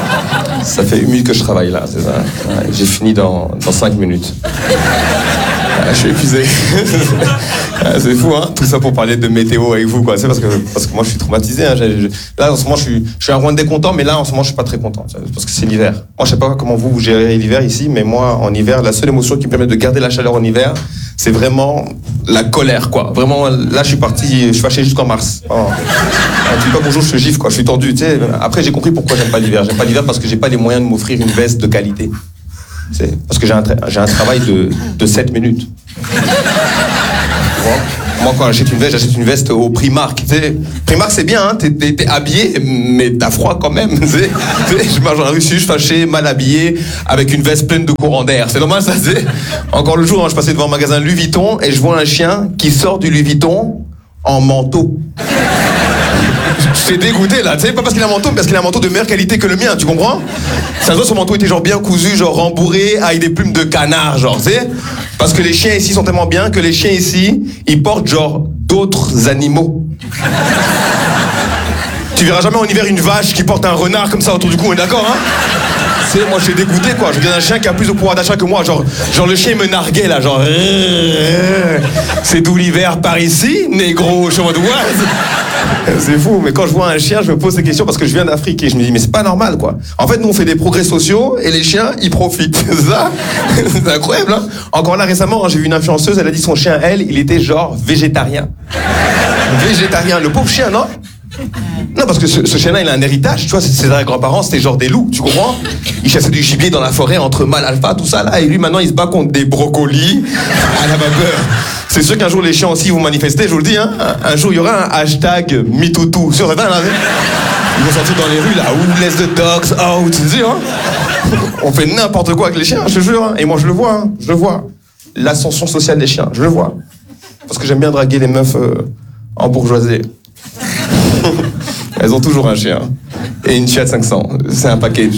Ça fait une minute que je travaille là, c'est ça. Ouais, j'ai fini dans, dans cinq minutes. Ah, je suis épuisé. Ah, c'est fou, hein. Tout ça pour parler de météo avec vous, quoi. C'est parce que, parce que moi, je suis traumatisé. Hein. J'ai, j'ai... Là, en ce moment, je suis, je suis un Rwandais content, mais là, en ce moment, je suis pas très content. Parce que c'est l'hiver. Moi, je sais pas comment vous, vous gérez l'hiver ici, mais moi, en hiver, la seule émotion qui me permet de garder la chaleur en hiver, c'est vraiment la colère, quoi. Vraiment, là, je suis parti, je suis fâché jusqu'en mars. Oh. Tu dis pas bonjour, je te gifle, quoi. Je suis tendu, tu sais. Après, j'ai compris pourquoi j'aime pas l'hiver. J'aime pas l'hiver parce que j'ai pas les moyens de m'offrir une veste de qualité. C'est parce que j'ai un, tra- j'ai un travail de, de sept minutes. Bon. Moi, quand j'achète une veste, j'achète une veste au Primark. T'sais. Primark, c'est bien, hein, t'es, t'es, t'es habillé, mais t'as froid quand même. T'sais. T'sais, je marche dans la rue, je suis fâché, mal habillé, avec une veste pleine de courant d'air. C'est normal, ça, c'est. Encore le jour, hein, je passais devant un magasin Louis Vuitton et je vois un chien qui sort du Louis Vuitton en manteau. J'étais dégoûté là, tu sais, pas parce qu'il a un manteau, mais parce qu'il a un manteau de meilleure qualité que le mien, tu comprends? Ça se voit, son manteau était genre bien cousu, genre rembourré, avec des plumes de canard, genre, tu sais? Parce que les chiens ici sont tellement bien que les chiens ici, ils portent genre d'autres animaux. Tu verras jamais en hiver une vache qui porte un renard comme ça autour du cou, on est d'accord, hein? Tu sais, moi je suis dégoûté quoi, je regarde un chien qui a plus de pouvoir d'achat que moi, genre, genre le chien il me narguait là, genre... C'est d'où l'hiver par ici, négro, je suis en mode ouais. C'est fou, mais quand je vois un chien, je me pose des questions parce que je viens d'Afrique et je me dis mais c'est pas normal quoi. En fait nous on fait des progrès sociaux et les chiens ils profitent. C'est ça? C'est incroyable hein. Encore là récemment j'ai vu une influenceuse, elle a dit son chien elle, il était genre végétarien. Végétarien, le pauvre chien non? Non, parce que ce, ce chien-là, il a un héritage, tu vois, ses grands-parents, c'était genre des loups, tu comprends? Il chassait du gibier dans la forêt entre mâles alpha, tout ça, là, et lui, maintenant, il se bat contre des brocolis à la vapeur. C'est sûr qu'un jour, les chiens aussi vont manifester, je vous le dis, hein. Un, un jour, il y aura un hashtag MeTooToo, sur certains, là, ils vont sortir dans les rues, là, où laisse the dogs out, tu sais, hein. On fait n'importe quoi avec les chiens, je te jure, hein. Et moi, je le vois, hein, je le vois. L'ascension sociale des chiens, je le vois. Parce que j'aime bien draguer les meufs euh, en bourgeoisie. Elles ont toujours un chien. Et une Fiat cinq cents. C'est un package.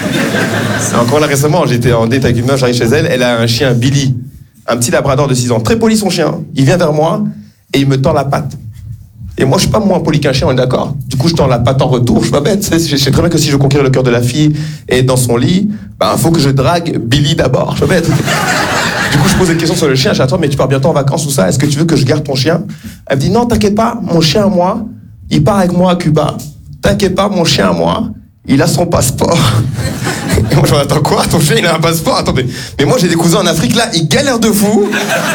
Encore là récemment, j'étais en date avec une meuf, j'arrive chez elle, elle a un chien Billy. Un petit labrador de six ans. Très poli son chien. Il vient vers moi et il me tend la patte. Et moi, je suis pas moins poli qu'un chien, on est d'accord? Du coup, je tends la patte en retour, je suis pas bête. Je sais très bien que si je veux conquérir le cœur de la fille et être dans son lit, bah, faut que je drague Billy d'abord. Je suis pas bête. Du coup, je pose des questions sur le chien. Je dis, attends, mais tu pars bientôt en vacances ou ça? Est-ce que tu veux que je garde ton chien? Elle me dit, non, t'inquiète pas, mon chien à moi, il part avec moi à Cuba. T'inquiète pas, mon chien à moi, il a son passeport. Et moi, je me dis, attends, quoi? Ton chien, il a un passeport? Attendez. Mais moi, j'ai des cousins en Afrique, là, ils galèrent de fou.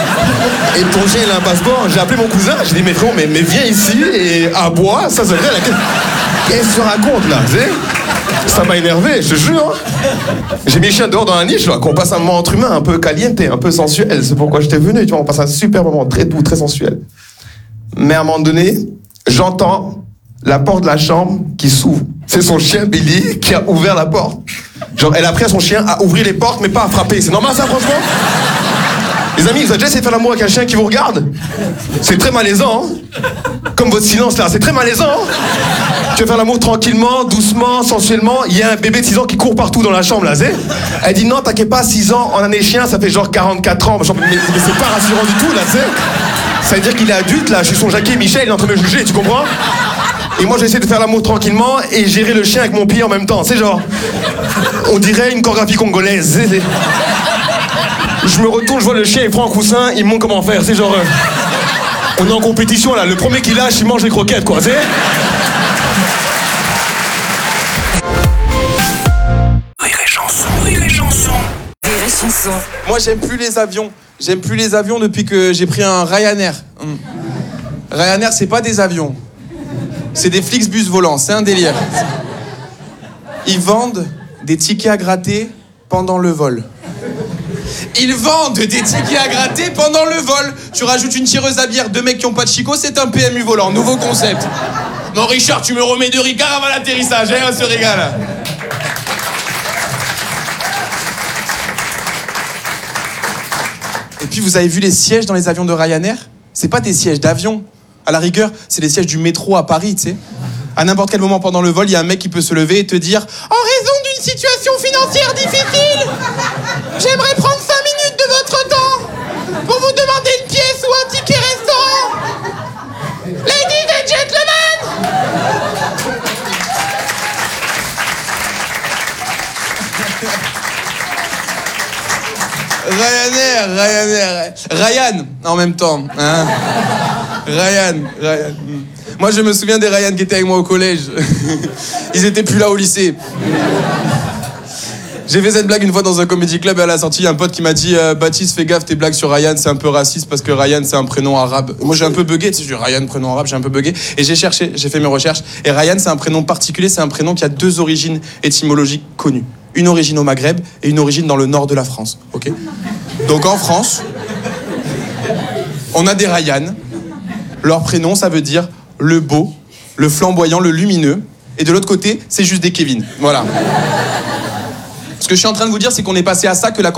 Et ton chien, il a un passeport. J'ai appelé mon cousin, j'ai dit, mais frérot, mais, mais viens ici et aboie. Ça, c'est vrai, la... Qu'est-ce que tu racontes, là? Ça m'a énervé, je te jure. J'ai mis le chien dehors dans la niche, là, qu'on passe un moment entre humains, un peu caliente, un peu sensuel. C'est pourquoi j'étais venu, tu vois, on passe un super moment, très doux, très sensuel. Mais à un moment donné, j'entends la porte de la chambre qui s'ouvre. C'est son chien Billy qui a ouvert la porte. Genre, elle a appris à son chien à ouvrir les portes, mais pas à frapper. C'est normal ça, franchement? Les amis, vous avez déjà essayé de faire l'amour avec un chien qui vous regarde? C'est très malaisant, hein? Comme votre silence là, c'est très malaisant, hein? Tu vas faire l'amour tranquillement, doucement, sensuellement. Il y a un bébé de six ans qui court partout dans la chambre là, c'est? Elle dit non, t'inquiète pas, six ans en année chien, ça fait genre quarante-quatre ans. Genre, mais, mais c'est pas rassurant du tout là, c'est? Ça veut dire qu'il est adulte là, je suis son Jackie Michel, il est en train de me juger, tu comprends? Et moi j'essaie de faire l'amour tranquillement et gérer le chien avec mon pied en même temps. C'est genre, on dirait une chorégraphie congolaise. C'est, c'est... Je me retourne, je vois le chien, il prend un coussin, il me montre comment faire. C'est genre, euh... on est en compétition là, le premier qui lâche, il mange les croquettes quoi. C'est... Rire et chanson, rire et chanson, rire et chanson. Moi j'aime plus les avions. J'aime plus les avions depuis que j'ai pris un Ryanair. Hum. Ryanair, c'est pas des avions. C'est des Flixbus volants, c'est un délire. Ils vendent des tickets à gratter pendant le vol. Ils vendent des tickets à gratter pendant le vol. Tu rajoutes une tireuse à bière, deux mecs qui ont pas de chicot, c'est un P M U volant, nouveau concept. Non Richard, tu me remets de Ricard avant l'atterrissage, hein, on se régale. Et puis vous avez vu les sièges dans les avions de Ryanair? C'est pas des sièges d'avion. À la rigueur, c'est les sièges du métro à Paris, tu sais. À n'importe quel moment pendant le vol, il y a un mec qui peut se lever et te dire « En raison d'une situation financière difficile, j'aimerais prendre cinq minutes de votre temps pour vous demander une pièce ou un ticket restaurant. Ladies and gentlemen !» Ryanair, Ryanair, Ryan en même temps. Hein. Ryan, Ryan. Moi, je me souviens des Ryan qui étaient avec moi au collège. Ils étaient plus là au lycée. J'ai fait cette blague une fois dans un comedy club et à la sortie, il y a un pote qui m'a dit euh, Baptiste, fais gaffe, tes blagues sur Ryan, c'est un peu raciste parce que Ryan, c'est un prénom arabe. Moi, j'ai un peu bugué, tu sais, je dis Ryan, prénom arabe, j'ai un peu bugué. Et j'ai cherché, j'ai fait mes recherches. Et Ryan, c'est un prénom particulier, c'est un prénom qui a deux origines étymologiques connues. Une origine au Maghreb et une origine dans le nord de la France. Ok ? Donc en France, on a des Ryan. Leur prénom, ça veut dire le beau, le flamboyant, le lumineux. Et de l'autre côté, c'est juste des Kevin. Voilà. Ce que je suis en train de vous dire, c'est qu'on est passé à ça que la